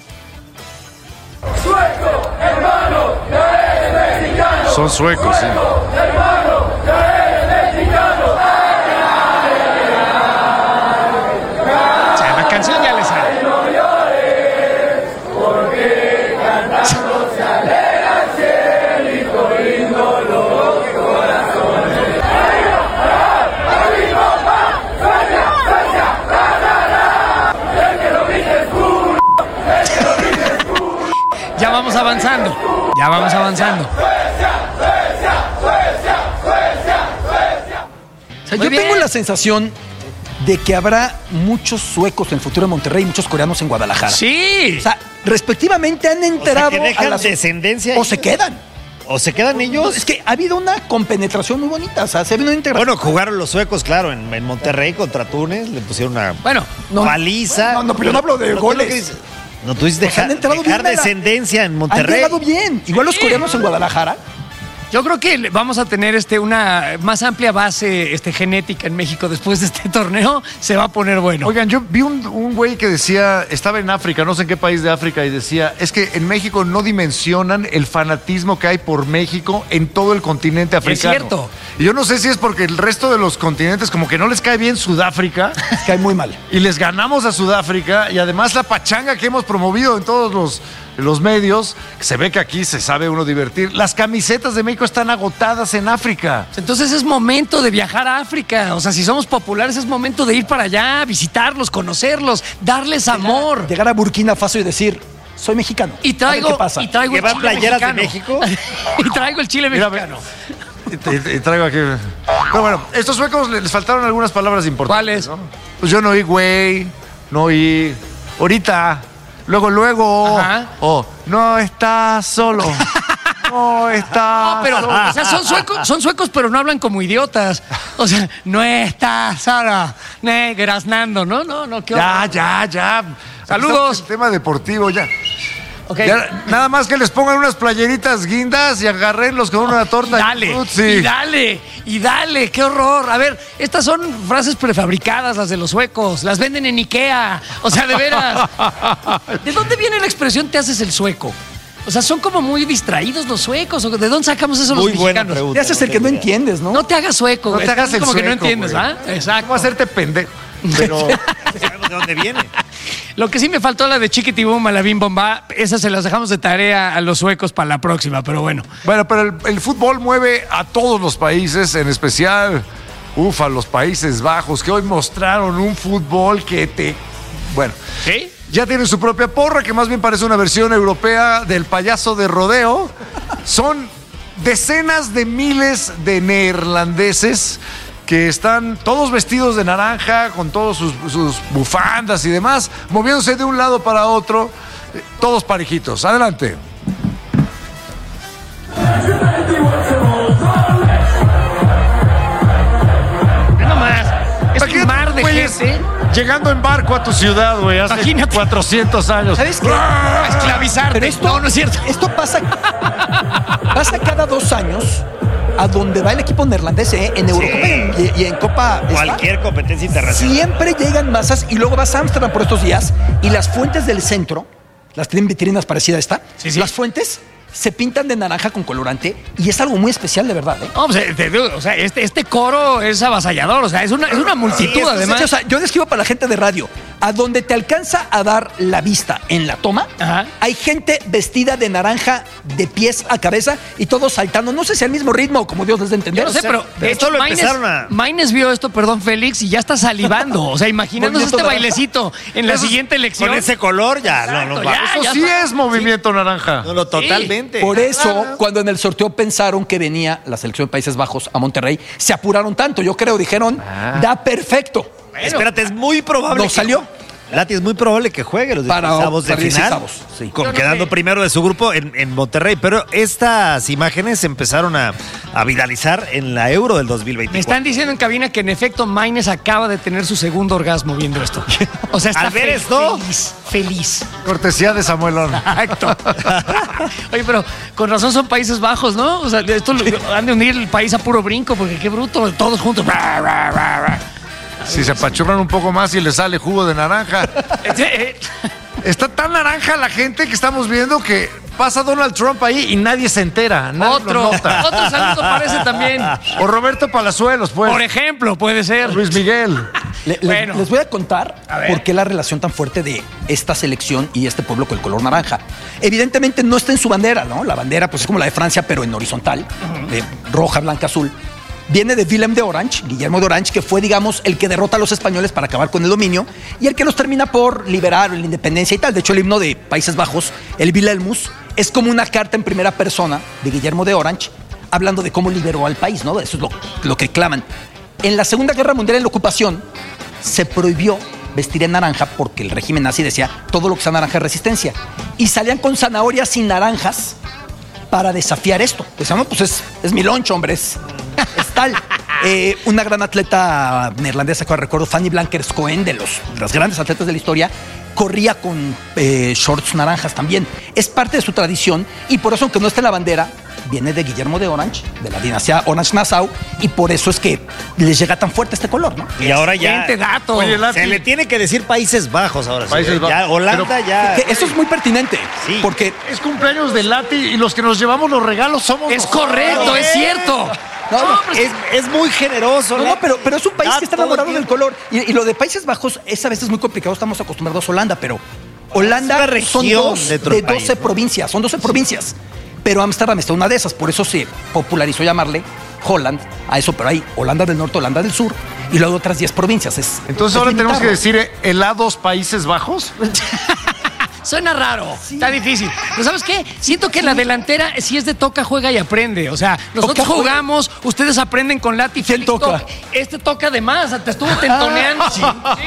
Sueco, hermano, ya eres mexicano. Son suecos, sí. Hermano, ya eres mexicano. O sea, la canción ya les sale. No llores, porque cantando se alegra el cielito lindo los corazones. Ya vamos avanzando. O sea, yo tengo la sensación de que habrá muchos suecos en el futuro en Monterrey y muchos coreanos en Guadalajara. Sí. O sea, respectivamente han enterado que dejan a la descendencia. O se quedan. ¿O se quedan ellos? No, es que ha habido una compenetración muy bonita. O sea, se ha habido una integración. Bueno, jugaron los suecos, claro, en Monterrey contra Túnez. Le pusieron una paliza. No, pero yo no hablo de goles. No, tú dices dejar descendencia en Monterrey. Han llegado bien. Igual los coreanos en Guadalajara. Yo creo que vamos a tener una más amplia base genética en México después de este torneo. Se va a poner bueno. Oigan, yo vi un güey que decía, estaba en África, no sé en qué país de África, y decía, es que en México no dimensionan el fanatismo que hay por México en todo el continente africano. Es cierto. Y yo no sé si es porque el resto de los continentes como que no les cae bien Sudáfrica. Les cae muy mal. Y les ganamos a Sudáfrica, y además la pachanga que hemos promovido en todos los medios, se ve que aquí se sabe uno divertir. Las camisetas de México están agotadas en África. Entonces es momento de viajar a África. O sea, si somos populares es momento de ir para allá, visitarlos, conocerlos, darles amor. Llegar a Burkina Faso y decir, soy mexicano. Y traigo, ¿qué pasa? Y traigo el chile playeras mexicano. de México. Y traigo el chile mexicano. Y traigo aquí. Pero bueno, estos suecos les faltaron algunas palabras importantes. ¿Cuáles? ¿No? Pues yo no oí güey, no oí ahorita, luego, no estás solo. No está. No, pero, o sea, son suecos, pero no hablan como idiotas. O sea, no está Sara, graznando, no, qué horror. Ya. Saludos. El tema deportivo, ya. Okay. Ya, nada más que les pongan unas playeritas guindas y agarrenlos con una torta. Y dale, qué horror. A ver, estas son frases prefabricadas, las de los suecos. Las venden en Ikea. O sea, de veras. ¿De dónde viene la expresión te haces el sueco? O sea, son como muy distraídos los suecos. ¿De dónde sacamos eso los mexicanos? Pregunta, te haces el que no entiendes, ¿no? No te hagas sueco. No te hagas el como sueco, que no entiendes, güey. ¿ah? Exacto. ¿Cómo hacerte pendejo? Pero sabemos de dónde viene. Lo que sí me faltó la de Chiquitibum a la Bim Bomba, esas se las dejamos de tarea a los suecos para la próxima, pero bueno. Bueno, pero el fútbol mueve a todos los países, en especial, a los Países Bajos, que hoy mostraron un fútbol que Bueno. ¿Sí? Ya tienen su propia porra, que más bien parece una versión europea del payaso de rodeo. Son decenas de miles de neerlandeses que están todos vestidos de naranja, con todos sus bufandas y demás, moviéndose de un lado para otro, todos parejitos. Adelante. No más. Es un mar de gente. Llegando en barco a tu ciudad, güey, hace Imagínate. 400 años. ¿Sabes qué? A esclavizarte. Pero no es cierto. Esto pasa cada 2 años a donde va el equipo neerlandés, en Eurocopa y en Copa. Cualquier competencia internacional. Siempre llegan masas y luego vas a Ámsterdam por estos días y las fuentes del centro, las tienen vitrinas parecidas a esta, las fuentes se pintan de naranja con colorante y es algo muy especial, de verdad. No, pues, este coro es avasallador, o sea, es una multitud, además. O sea, yo describo para la gente de radio, a donde te alcanza a dar la vista en la toma, hay gente vestida de naranja de pies a cabeza y todos saltando, no sé si al mismo ritmo o como Dios les dé entender. Yo no sé, pero de hecho lo empezaron a... Maines vio esto, perdón, Félix, y ya está salivando, o sea, imaginándose este bailecito en la siguiente elección. Con ese color ya, Eso sí es movimiento naranja. No, totalmente. Por eso, cuando en el sorteo pensaron que venía la selección de Países Bajos a Monterrey, se apuraron tanto. Yo creo, dijeron, da perfecto. Bueno, espérate, es muy probable. No salió. Lati, es muy probable que juegue los octavos de final, quedando primero de su grupo en Monterrey. Pero estas imágenes se empezaron a viralizar en la Euro del 2024. Me están diciendo en cabina que en efecto Maines acaba de tener su segundo orgasmo viendo esto. O sea, está feliz. Cortesía de Samuelón. Exacto. Oye, pero con razón son Países Bajos, ¿no? O sea, esto han de unir el país a puro brinco, porque qué bruto, todos juntos. Si se apachurran un poco más y le sale jugo de naranja. Está tan naranja la gente que estamos viendo que pasa Donald Trump ahí y nadie se entera. Otro saludo parece también. O Roberto Palazuelos, pues. Por ejemplo, puede ser. Luis Miguel. Les voy a contar por qué la relación tan fuerte de esta selección y este pueblo con el color naranja. Evidentemente no está en su bandera, ¿no? La bandera pues es como la de Francia, pero en horizontal, de roja, blanca, azul. Viene de Willem de Orange, Guillermo de Orange, que fue, digamos, el que derrota a los españoles para acabar con el dominio y el que los termina por liberar la independencia y tal. De hecho, el himno de Países Bajos, el Wilhelmus, es como una carta en primera persona de Guillermo de Orange, hablando de cómo liberó al país, ¿no? Eso es lo que claman. En la Segunda Guerra Mundial, en la ocupación, se prohibió vestir en naranja porque el régimen nazi decía todo lo que sea naranja es resistencia. Y salían con zanahorias y naranjas para desafiar esto. Decían, no, pues es mi lunch, hombre, es tal. Una gran atleta neerlandesa que recuerdo, Fanny Blankers-Koen, de las grandes atletas de la historia, corría con shorts naranjas también. Es parte de su tradición y por eso, aunque no esté en la bandera, viene de Guillermo de Orange, de la dinastía Orange-Nassau, y por eso es que les llega tan fuerte este color, ¿no? Y ahora ya dato. Oye, se le tiene que decir Países Bajos ahora. Países Bajos. Ya, Holanda pero, ya. Eso es muy pertinente, porque es cumpleaños de Lati y los que nos llevamos los regalos somos Es correcto, es cierto. Es muy generoso. No, pero es un país que está enamorado del color. Y lo de Países Bajos es a veces muy complicado. Estamos acostumbrados a Holanda, pero Holanda son dos de 12 provincias. Son 12 provincias. Pero Ámsterdam está una de esas. Por eso se popularizó llamarle Holland a eso. Pero hay Holanda del Norte, Holanda del Sur y luego otras 10 provincias. Entonces ahora tenemos que decir helados Países Bajos. Suena raro, está difícil. Pero ¿sabes qué? Siento que la delantera sí es de toca, juega y aprende. O sea, nosotros jugamos, ustedes aprenden con Lati. ¿Quién toca? Este toca de más, te estuvo tentoneando. Sí.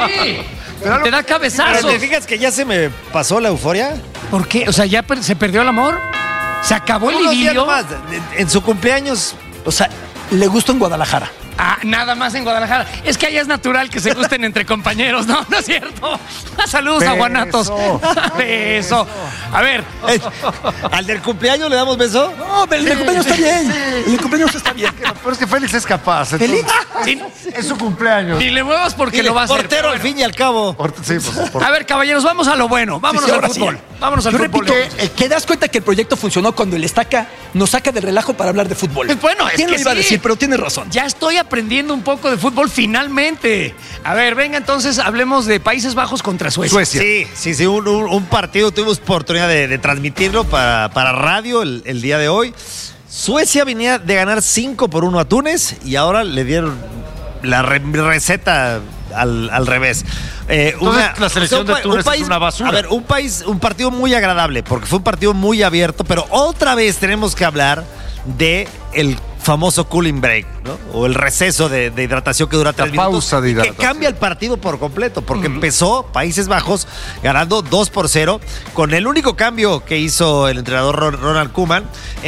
Te da cabezazos. ¿Pero te fijas que ya se me pasó la euforia? ¿Por qué? O sea, ¿ya se perdió el amor? ¿Se acabó el idilio? En su cumpleaños. O sea, le gusta en Guadalajara. Ah, nada más en Guadalajara. Es que allá es natural que se gusten entre compañeros, ¿no? ¿No es cierto? Saludos a Guanatos. Beso. A ver. ¿Al del cumpleaños le damos beso? No, pero el del cumpleaños está bien. El del cumpleaños está bien. Pero es que Félix es capaz. ¿Félix? Sí. Es su cumpleaños. Ni le muevas porque lo va a hacer. Portero al fin y al cabo. A ver, caballeros, vamos a lo bueno. Vámonos al fútbol. Vámonos al fútbol. ¿Qué das cuenta que el proyecto funcionó cuando el Estaca nos saca del relajo para hablar de fútbol? Bueno, es ¿Quién que lo iba a decir? Pero tienes razón. Ya estoy aprendiendo un poco de fútbol finalmente. A ver, venga, entonces hablemos de Países Bajos contra Suecia. Sí, un partido, tuvimos oportunidad de transmitirlo para radio el día de hoy. Suecia venía de ganar 5-1 a Túnez y ahora le dieron la receta al revés. La selección de Túnez es una basura. A ver, un partido muy agradable, porque fue un partido muy abierto, pero otra vez tenemos que hablar de el famoso cooling break, ¿no? O el receso de hidratación que dura 3 minutos. Pausa de hidratación. Que cambia el partido por completo, porque empezó Países Bajos ganando 2-0, con el único cambio que hizo el entrenador Ronald Koeman.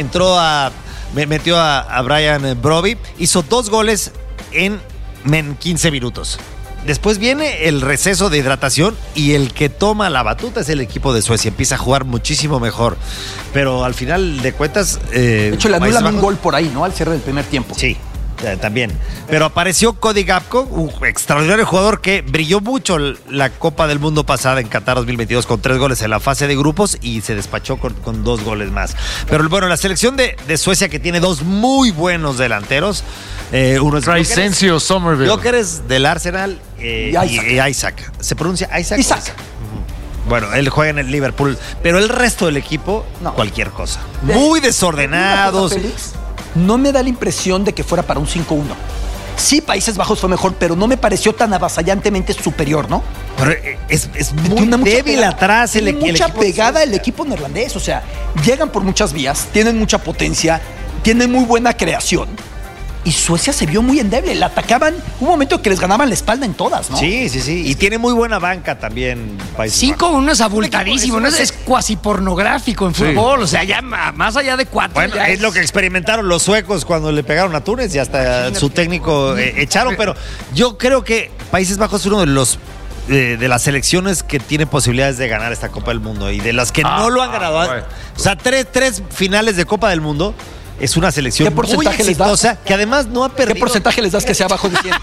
Metió a Brian Brobbey, hizo 2 goles en 15 minutos. Después viene el receso de hidratación y el que toma la batuta es el equipo de Suecia. Empieza a jugar muchísimo mejor. Pero al final de cuentas... de hecho, le anulan un gol por ahí, ¿no? Al cierre del primer tiempo. Sí, también. Pero apareció Cody Gakpo, un extraordinario jugador que brilló mucho la Copa del Mundo pasada en Qatar 2022 con 3 goles en la fase de grupos y se despachó con 2 goles más. Pero bueno, la selección de Suecia, que tiene 2 muy buenos delanteros. Uno es Crescencio Somerville. Gyökeres del Arsenal y Isaac. ¿Se pronuncia Isaac? Isaac. Bueno, él juega en el Liverpool, pero el resto del equipo, cualquier cosa. Muy desordenados. Félix, no me da la impresión de que fuera para un 5-1. Sí, Países Bajos fue mejor, pero no me pareció tan avasallantemente superior, ¿no? Pero es muy débil atrás el equipo. Mucha pegada el equipo neerlandés, o sea, llegan por muchas vías, tienen mucha potencia, tienen muy buena creación. Y Suecia se vio muy endeble, la atacaban, un momento que les ganaban la espalda en todas, ¿no? Sí. Y tiene muy buena banca también. 5-1 es abultadísimo, ¿no? Es cuasi pornográfico en fútbol, o sea, ya más allá de 4. Bueno, es lo que experimentaron los suecos cuando le pegaron a Túnez y hasta su técnico echaron, pero yo creo que Países Bajos es uno de los de las selecciones que tiene posibilidades de ganar esta Copa del Mundo y de las que no lo han ganado. O sea, tres finales de Copa del Mundo. Es una selección muy exitosa que además no ha perdido. ¿Qué porcentaje les das que sea abajo de 100?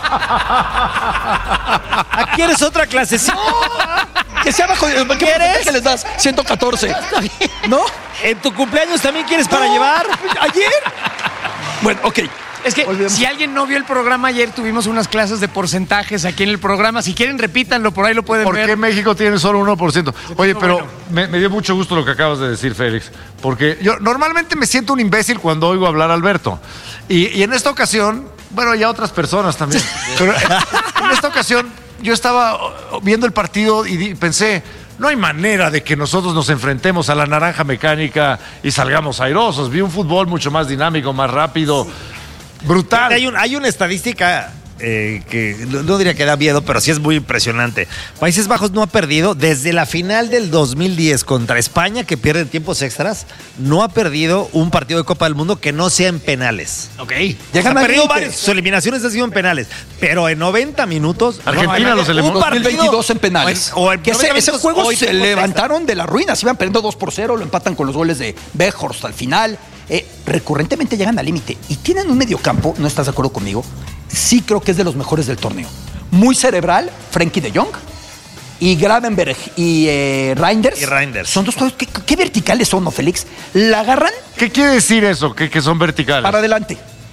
¿Aquí eres otra clasecita? No, que sea abajo de 100. ¿Qué porcentaje les das? 114. ¿No? ¿En tu cumpleaños también quieres para llevar? ¿Ayer? Bueno, ok. Es que si alguien no vio el programa ayer, tuvimos unas clases de porcentajes aquí en el programa. Si quieren, repítanlo, por ahí lo pueden ver. ¿Por qué México tiene solo 1%? Oye, pero me dio mucho gusto lo que acabas de decir, Félix. Porque yo normalmente me siento un imbécil cuando oigo hablar a Alberto. Y en esta ocasión, bueno, y a otras personas también. Pero en esta ocasión, yo estaba viendo el partido y pensé... No hay manera de que nosotros nos enfrentemos a la naranja mecánica y salgamos airosos. Vi un fútbol mucho más dinámico, más rápido, brutal. Hay una estadística que no diría que da miedo, pero sí es muy impresionante. Países Bajos no ha perdido desde la final del 2010 contra España, que pierde en tiempos extras, no ha perdido un partido de Copa del Mundo que no sea en penales. Ok. Ha perdido varias. Sus eliminaciones han sido en penales, pero en 90 minutos Argentina los eliminó. Un 2022 en penales. Ese juego se levantaron de las ruinas, iban perdiendo 2-0, lo empatan con los goles de Weghorst al final. Recurrentemente llegan al límite y tienen un mediocampo, ¿no estás de acuerdo conmigo? Sí creo que es de los mejores del torneo. Muy cerebral, Frenkie de Jong y Gravenberg y Reinders. Son dos jugadores. ¿Qué verticales son, no, Félix? ¿La agarran? ¿Qué quiere decir eso? ¿Que son verticales? Para adelante.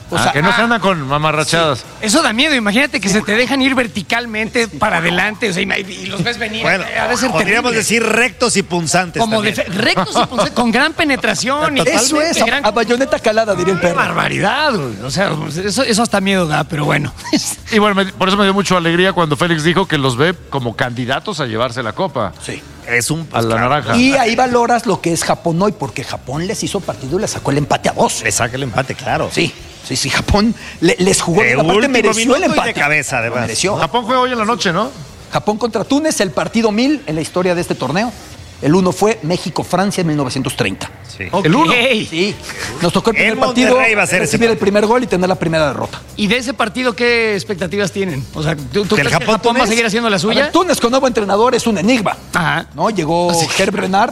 O sea, que no se andan con mamarrachadas. Sí. Eso da miedo. Imagínate que se te dejan ir verticalmente para adelante, o sea, y los ves venir. Bueno, podríamos decir rectos y punzantes. Como rectos y punzantes, con gran penetración. Eso es, a bayoneta calada, diría el perro. ¡Qué barbaridad! Güey. O sea, eso hasta miedo da, pero bueno. Y bueno, por eso me dio mucha alegría cuando Félix dijo que los ve como candidatos a llevarse la copa. Sí. Es un a la naranja. Y ahí valoras lo que es Japón hoy, porque Japón les hizo partido y le sacó el empate a 2. Le saca el empate, claro. Sí, Japón les jugó. Aparte mereció el empate. De cabeza, además. Mereció. Japón juega hoy en la noche, ¿no? Japón contra Túnez, el partido 1000 en la historia de este torneo. El 1 fue México-Francia en 1930. Sí. Okay. El 1. Sí. Nos tocó el primer partido, recibir el primer gol y tener la primera derrota. ¿Y de ese partido qué expectativas tienen? O sea, ¿tú crees que Japón va a seguir haciendo la suya? A ver, Túnez con nuevo entrenador es un enigma. Ajá. ¿No? Llegó Herb Renard.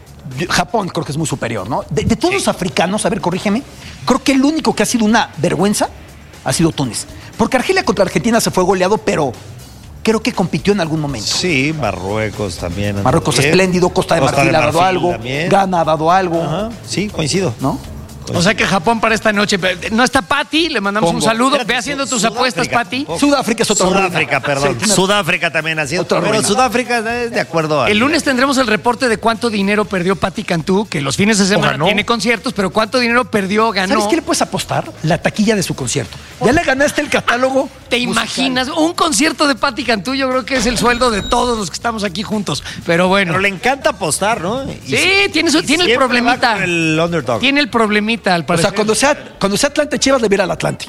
Japón creo que es muy superior, ¿no? De todos los africanos, a ver, corrígeme, creo que el único que ha sido una vergüenza ha sido Túnez. Porque Argelia contra Argentina se fue goleado, pero creo que compitió en algún momento. Sí, Marruecos también. Marruecos espléndido, Costa de Marfil ha dado algo, también. Ghana ha dado algo. Ajá. Sí, coincido. ¿No? O sea que Japón para esta noche. No está Pati, le mandamos un saludo. Espérate, Ve haciendo tus apuestas, Pati. Sudáfrica es otro. Sudáfrica, perdón. Sí, Sudáfrica también ha sido. Otra Pero ruina. Sudáfrica es de acuerdo. El lunes tendremos el reporte de cuánto dinero perdió Pati Cantú, que los fines de semana tiene conciertos, pero cuánto dinero perdió, ganó. ¿Sabes qué le puedes apostar? La taquilla de su concierto. Ya le ganaste el catálogo. ¿Te imaginas? Un concierto de Pati Cantú, yo creo que es el sueldo de todos los que estamos aquí juntos. Pero bueno. Pero le encanta apostar, ¿no? Sí, tiene el problemita. El underdog. Tiene el problemita, al parecer. O sea, cuando sea Atlante Chivas, le viera al Atlante.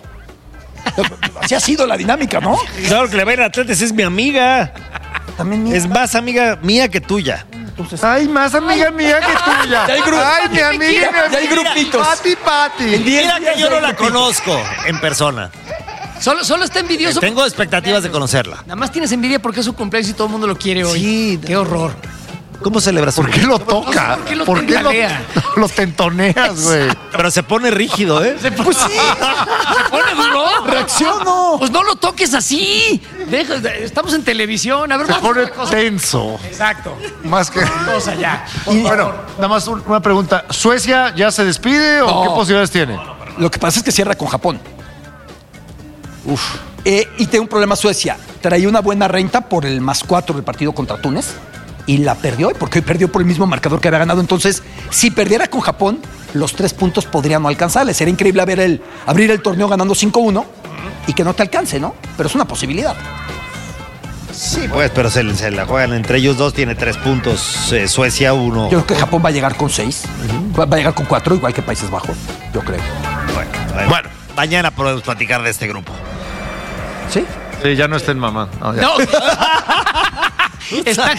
Así ha sido la dinámica, ¿no? Claro que le va a ir a Atlantes, es mi amiga. También mía. Es más amiga mía que tuya. Entonces, Ay, más amiga mía que tuya. Ay, mi amiga, ya hay grupitos. Pati. Mira que yo no la conozco en persona. Solo está envidioso. Tengo expectativas de conocerla. Nada más tienes envidia porque es su cumpleaños y todo el mundo lo quiere hoy. Sí. Qué horror. ¿Cómo celebras? ¿Por qué lo toca? ¿Por qué lo tentoneas, güey? Pero se pone rígido, ¿eh? Pues sí. ¿Se pone duro? Reacciono. Pues no lo toques así. Estamos en televisión. A ver, se pone tenso. Exacto. Más que. Cosa ya. Bueno, nada más una pregunta. ¿Suecia ya se despide o qué posibilidades tiene? Lo que pasa es que cierra con Japón. Y tiene un problema Suecia. Traía una buena renta por el +4 del partido contra Túnez y la perdió, porque hoy perdió por el mismo marcador que había ganado. Entonces, si perdiera con Japón, los 3 puntos podrían no alcanzarle. Sería increíble abrir el torneo ganando 5-1 y que no te alcance, ¿no? Pero es una posibilidad. Sí, pues, pero se la juegan entre ellos dos. Tiene 3 puntos, Suecia 1. Yo creo que Japón va a llegar con 6. Va a llegar con 4, igual que Países Bajos, yo creo. Bueno, mañana podemos platicar de este grupo. ¿Sí? Sí, ya no estén mamá. No. Están...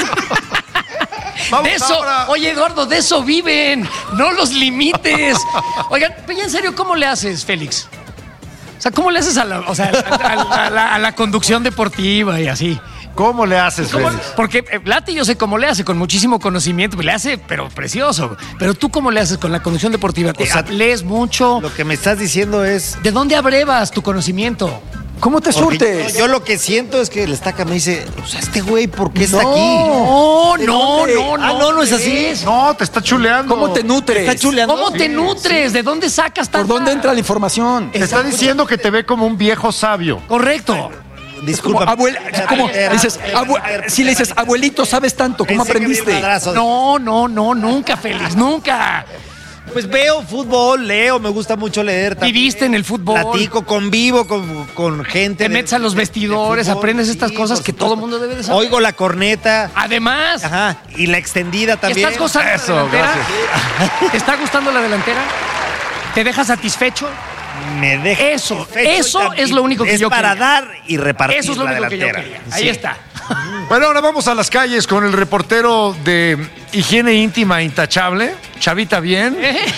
De eso, oye Eduardo, de eso viven. No los limites. Oigan, pero ya en serio, ¿cómo le haces, Félix? O sea, ¿cómo le haces a la conducción deportiva y así? ¿Cómo le haces, Félix? Porque Lati yo sé cómo le hace, con muchísimo conocimiento, le hace, pero precioso. Pero tú, ¿cómo le haces con la conducción deportiva? O sea, ¿lees mucho? Lo que me estás diciendo es... ¿De dónde abrevas tu conocimiento? ¿Cómo te surtes? Yo lo que siento es que el estaca me dice, o sea, este güey, ¿por qué está aquí? No no es así. No, te está chuleando. ¿Cómo te nutres? ¿Te está chuleando? ¿Cómo te nutres? ¿De dónde sacas tanta? ¿Por dónde entra la información? Te está diciendo que te ve como un viejo sabio. Correcto. Disculpa. Si le dices, abuelito, sabes tanto, ¿cómo aprendiste? No, nunca, Félix, nunca. Pues veo fútbol, leo, me gusta mucho leer. Viviste en el fútbol. Platico, convivo con gente. Te metes a los vestidores, aprendes estas cosas que todo el mundo debe de saber. Oigo la corneta. Además. Ajá, y la extendida también. ¿Estás gozando de la delantera? ¿Te está gustando la delantera? ¿Te deja satisfecho? Me deja Eso es lo único que yo quería. Es para dar y repartir. Eso es lo la único delantera. que yo quería. Ahí está. Bueno, ahora vamos a las calles con el reportero de higiene íntima intachable, Chavita Bien.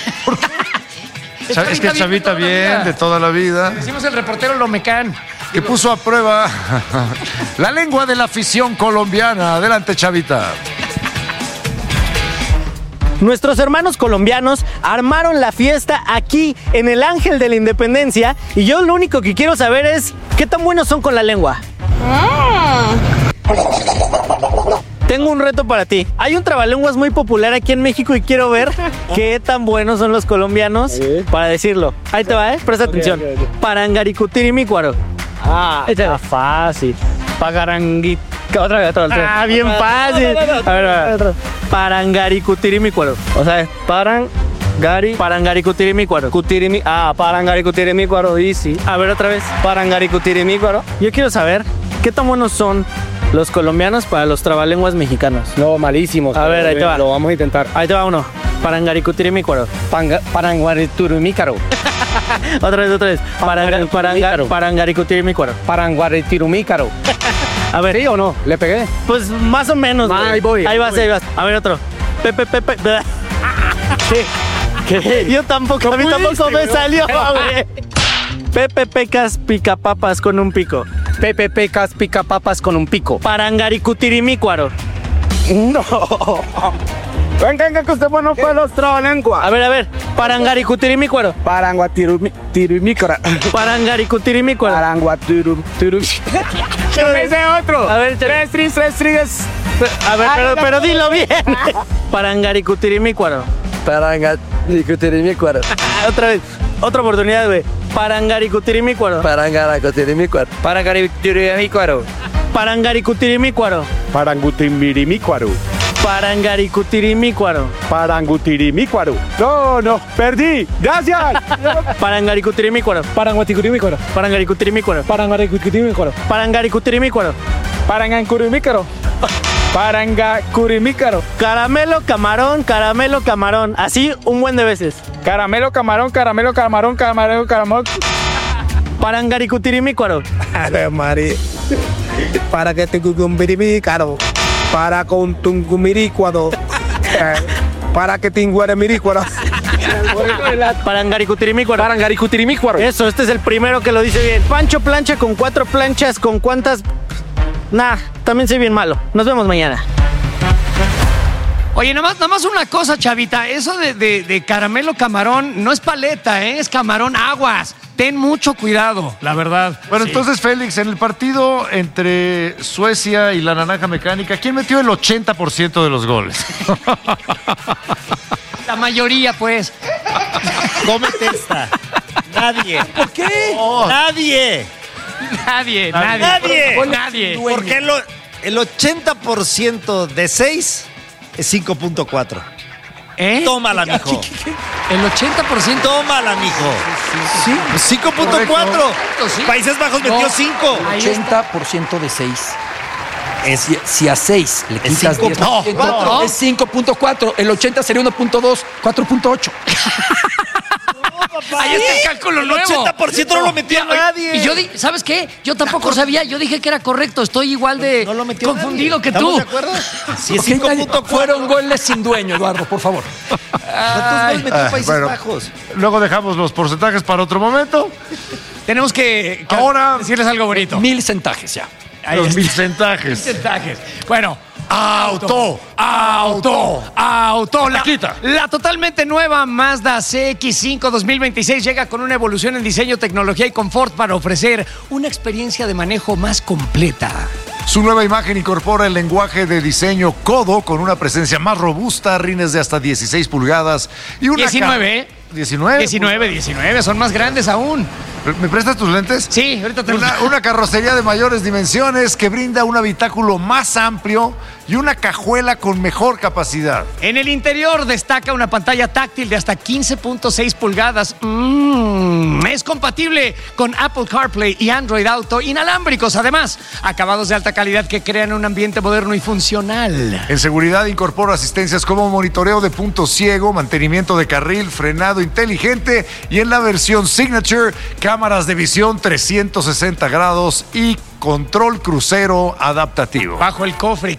Es que Chavita Bien de toda la vida. Decimos el reportero Lomecán. Que puso a prueba la lengua de la afición colombiana. Adelante, Chavita. Nuestros hermanos colombianos armaron la fiesta aquí en el Ángel de la Independencia y yo lo único que quiero saber es ¿qué tan buenos son con la lengua? Tengo un reto para ti. Hay un trabalenguas muy popular aquí en México y quiero ver qué tan buenos son los colombianos para decirlo. Ahí te va, presta atención. Parangaricutirimícuaro. Está fácil. Pagarangui. Otra vez. Bien fácil. A ver. Parangaricutirimícuaro. O sea, es Parangaricutirimícuaro. Parangaricutirimícuaro, easy. A ver, otra vez. Parangaricutirimícuaro. Yo quiero saber qué tan buenos son los colombianos para los trabalenguas mexicanos. No, malísimos. A ver, ahí te va. Lo vamos a intentar. Ahí te va uno. Parangaricutirimícuaro. Paranguariturimícaro. Otra vez. Parangaricutirimícuaro. Paranguaritirumícaro. A ver. ¿Sí o no? ¿Le pegué? Pues más o menos. Ahí voy. Ahí vas. A ver, otro. ¿Qué? Yo tampoco. A mí tampoco me salió, güey. Pepe Pecas picapapas con un pico. Pepe Pecas picapapas con un pico. Parangaricutirimícuaro. No. Venga, que usted bueno fue los trabalenguas. A ver. Parangaricutirimícuaro. Paranguatirimícuaro. Parangaricutirimícuaro. Ese otro. A ver, tres trigas. A ver, pero dilo bien. Parangaricutirimícuaro. Parangaricutirimícuaro. Otra vez. Otra oportunidad, güey. Parangaricutirimícuaro. Parangaricutirimícuaro. Parangaricutirimícuaro. Parangaricutirimícuaro. Parangutirimícuaro. Parangaricutirimícuaro. Parangutirimícuaro. No, perdí. Gracias. Parangaricutirimícuaro. Paranguaticurimícuaro. Parangaricutirimícuaro. Parangaricutirimícuaro. Parangaricutirimícuaro. Parangancurimícuaro. Parangacurimícaro. Caramelo, camarón. Así un buen de veces. Caramelo, camarón. Parangaricutirimícuaro. Ave María. Para que te cucumbirimicuaro. Para con tungumirícuaro. Para que tinguaremirícuaro. Parangaricutirimícuaro. Eso, este es el primero que lo dice bien. Pancho plancha con 4 planchas, ¿con cuántas? También soy bien malo. Nos vemos mañana. Oye, nada más una cosa, chavita. Eso de caramelo camarón no es paleta, es camarón aguas. Ten mucho cuidado, la verdad. Bueno, entonces, Félix, en el partido entre Suecia y la Naranja Mecánica, ¿quién metió el 80% de los goles? La mayoría, pues. Cómete esta. Nadie. ¿Por qué? Nadie. Nadie. Porque el 80% de 6 es 5.4. Tómala, mijo. El 80%. Tómala, mijo. Sí. 5.4. Sí. Países Bajos metió 5. 80% de 6. Si a 6 le quitas 10, es 5.4. El 80 sería 1.2, 4.8. Ahí está el cálculo nuevo. El 80% no lo metió nadie. Y yo ¿sabes qué? Yo tampoco sabía. Yo dije que era correcto. Estoy igual de confundido que tú. ¿Estamos de acuerdo? Sí, es 5.4. Fueron goles sin dueño, Eduardo, por favor. ¿Cuántos goles metió Países Bajos? Luego dejamos los porcentajes para otro momento. Tenemos que ahora decirles algo bonito. 1000 centajes ya. Los 1000 centajes. Bueno. Auto. La totalmente nueva Mazda CX-5 2026 llega con una evolución en diseño, tecnología y confort para ofrecer una experiencia de manejo más completa. Su nueva imagen incorpora el lenguaje de diseño Codo con una presencia más robusta, rines de hasta 16 pulgadas y una 19. 19, son más grandes aún. ¿Me prestas tus lentes? Sí, ahorita te una carrocería de mayores dimensiones que brinda un habitáculo más amplio y una cajuela con mejor capacidad. En el interior destaca una pantalla táctil de hasta 15.6 pulgadas. Es compatible con Apple CarPlay y Android Auto inalámbricos. Además, acabados de alta calidad que crean un ambiente moderno y funcional. En seguridad incorpora asistencias como monitoreo de punto ciego, mantenimiento de carril, frenado inteligente y en la versión Signature, cámaras de visión 360 grados y control crucero adaptativo. Bajo el cofre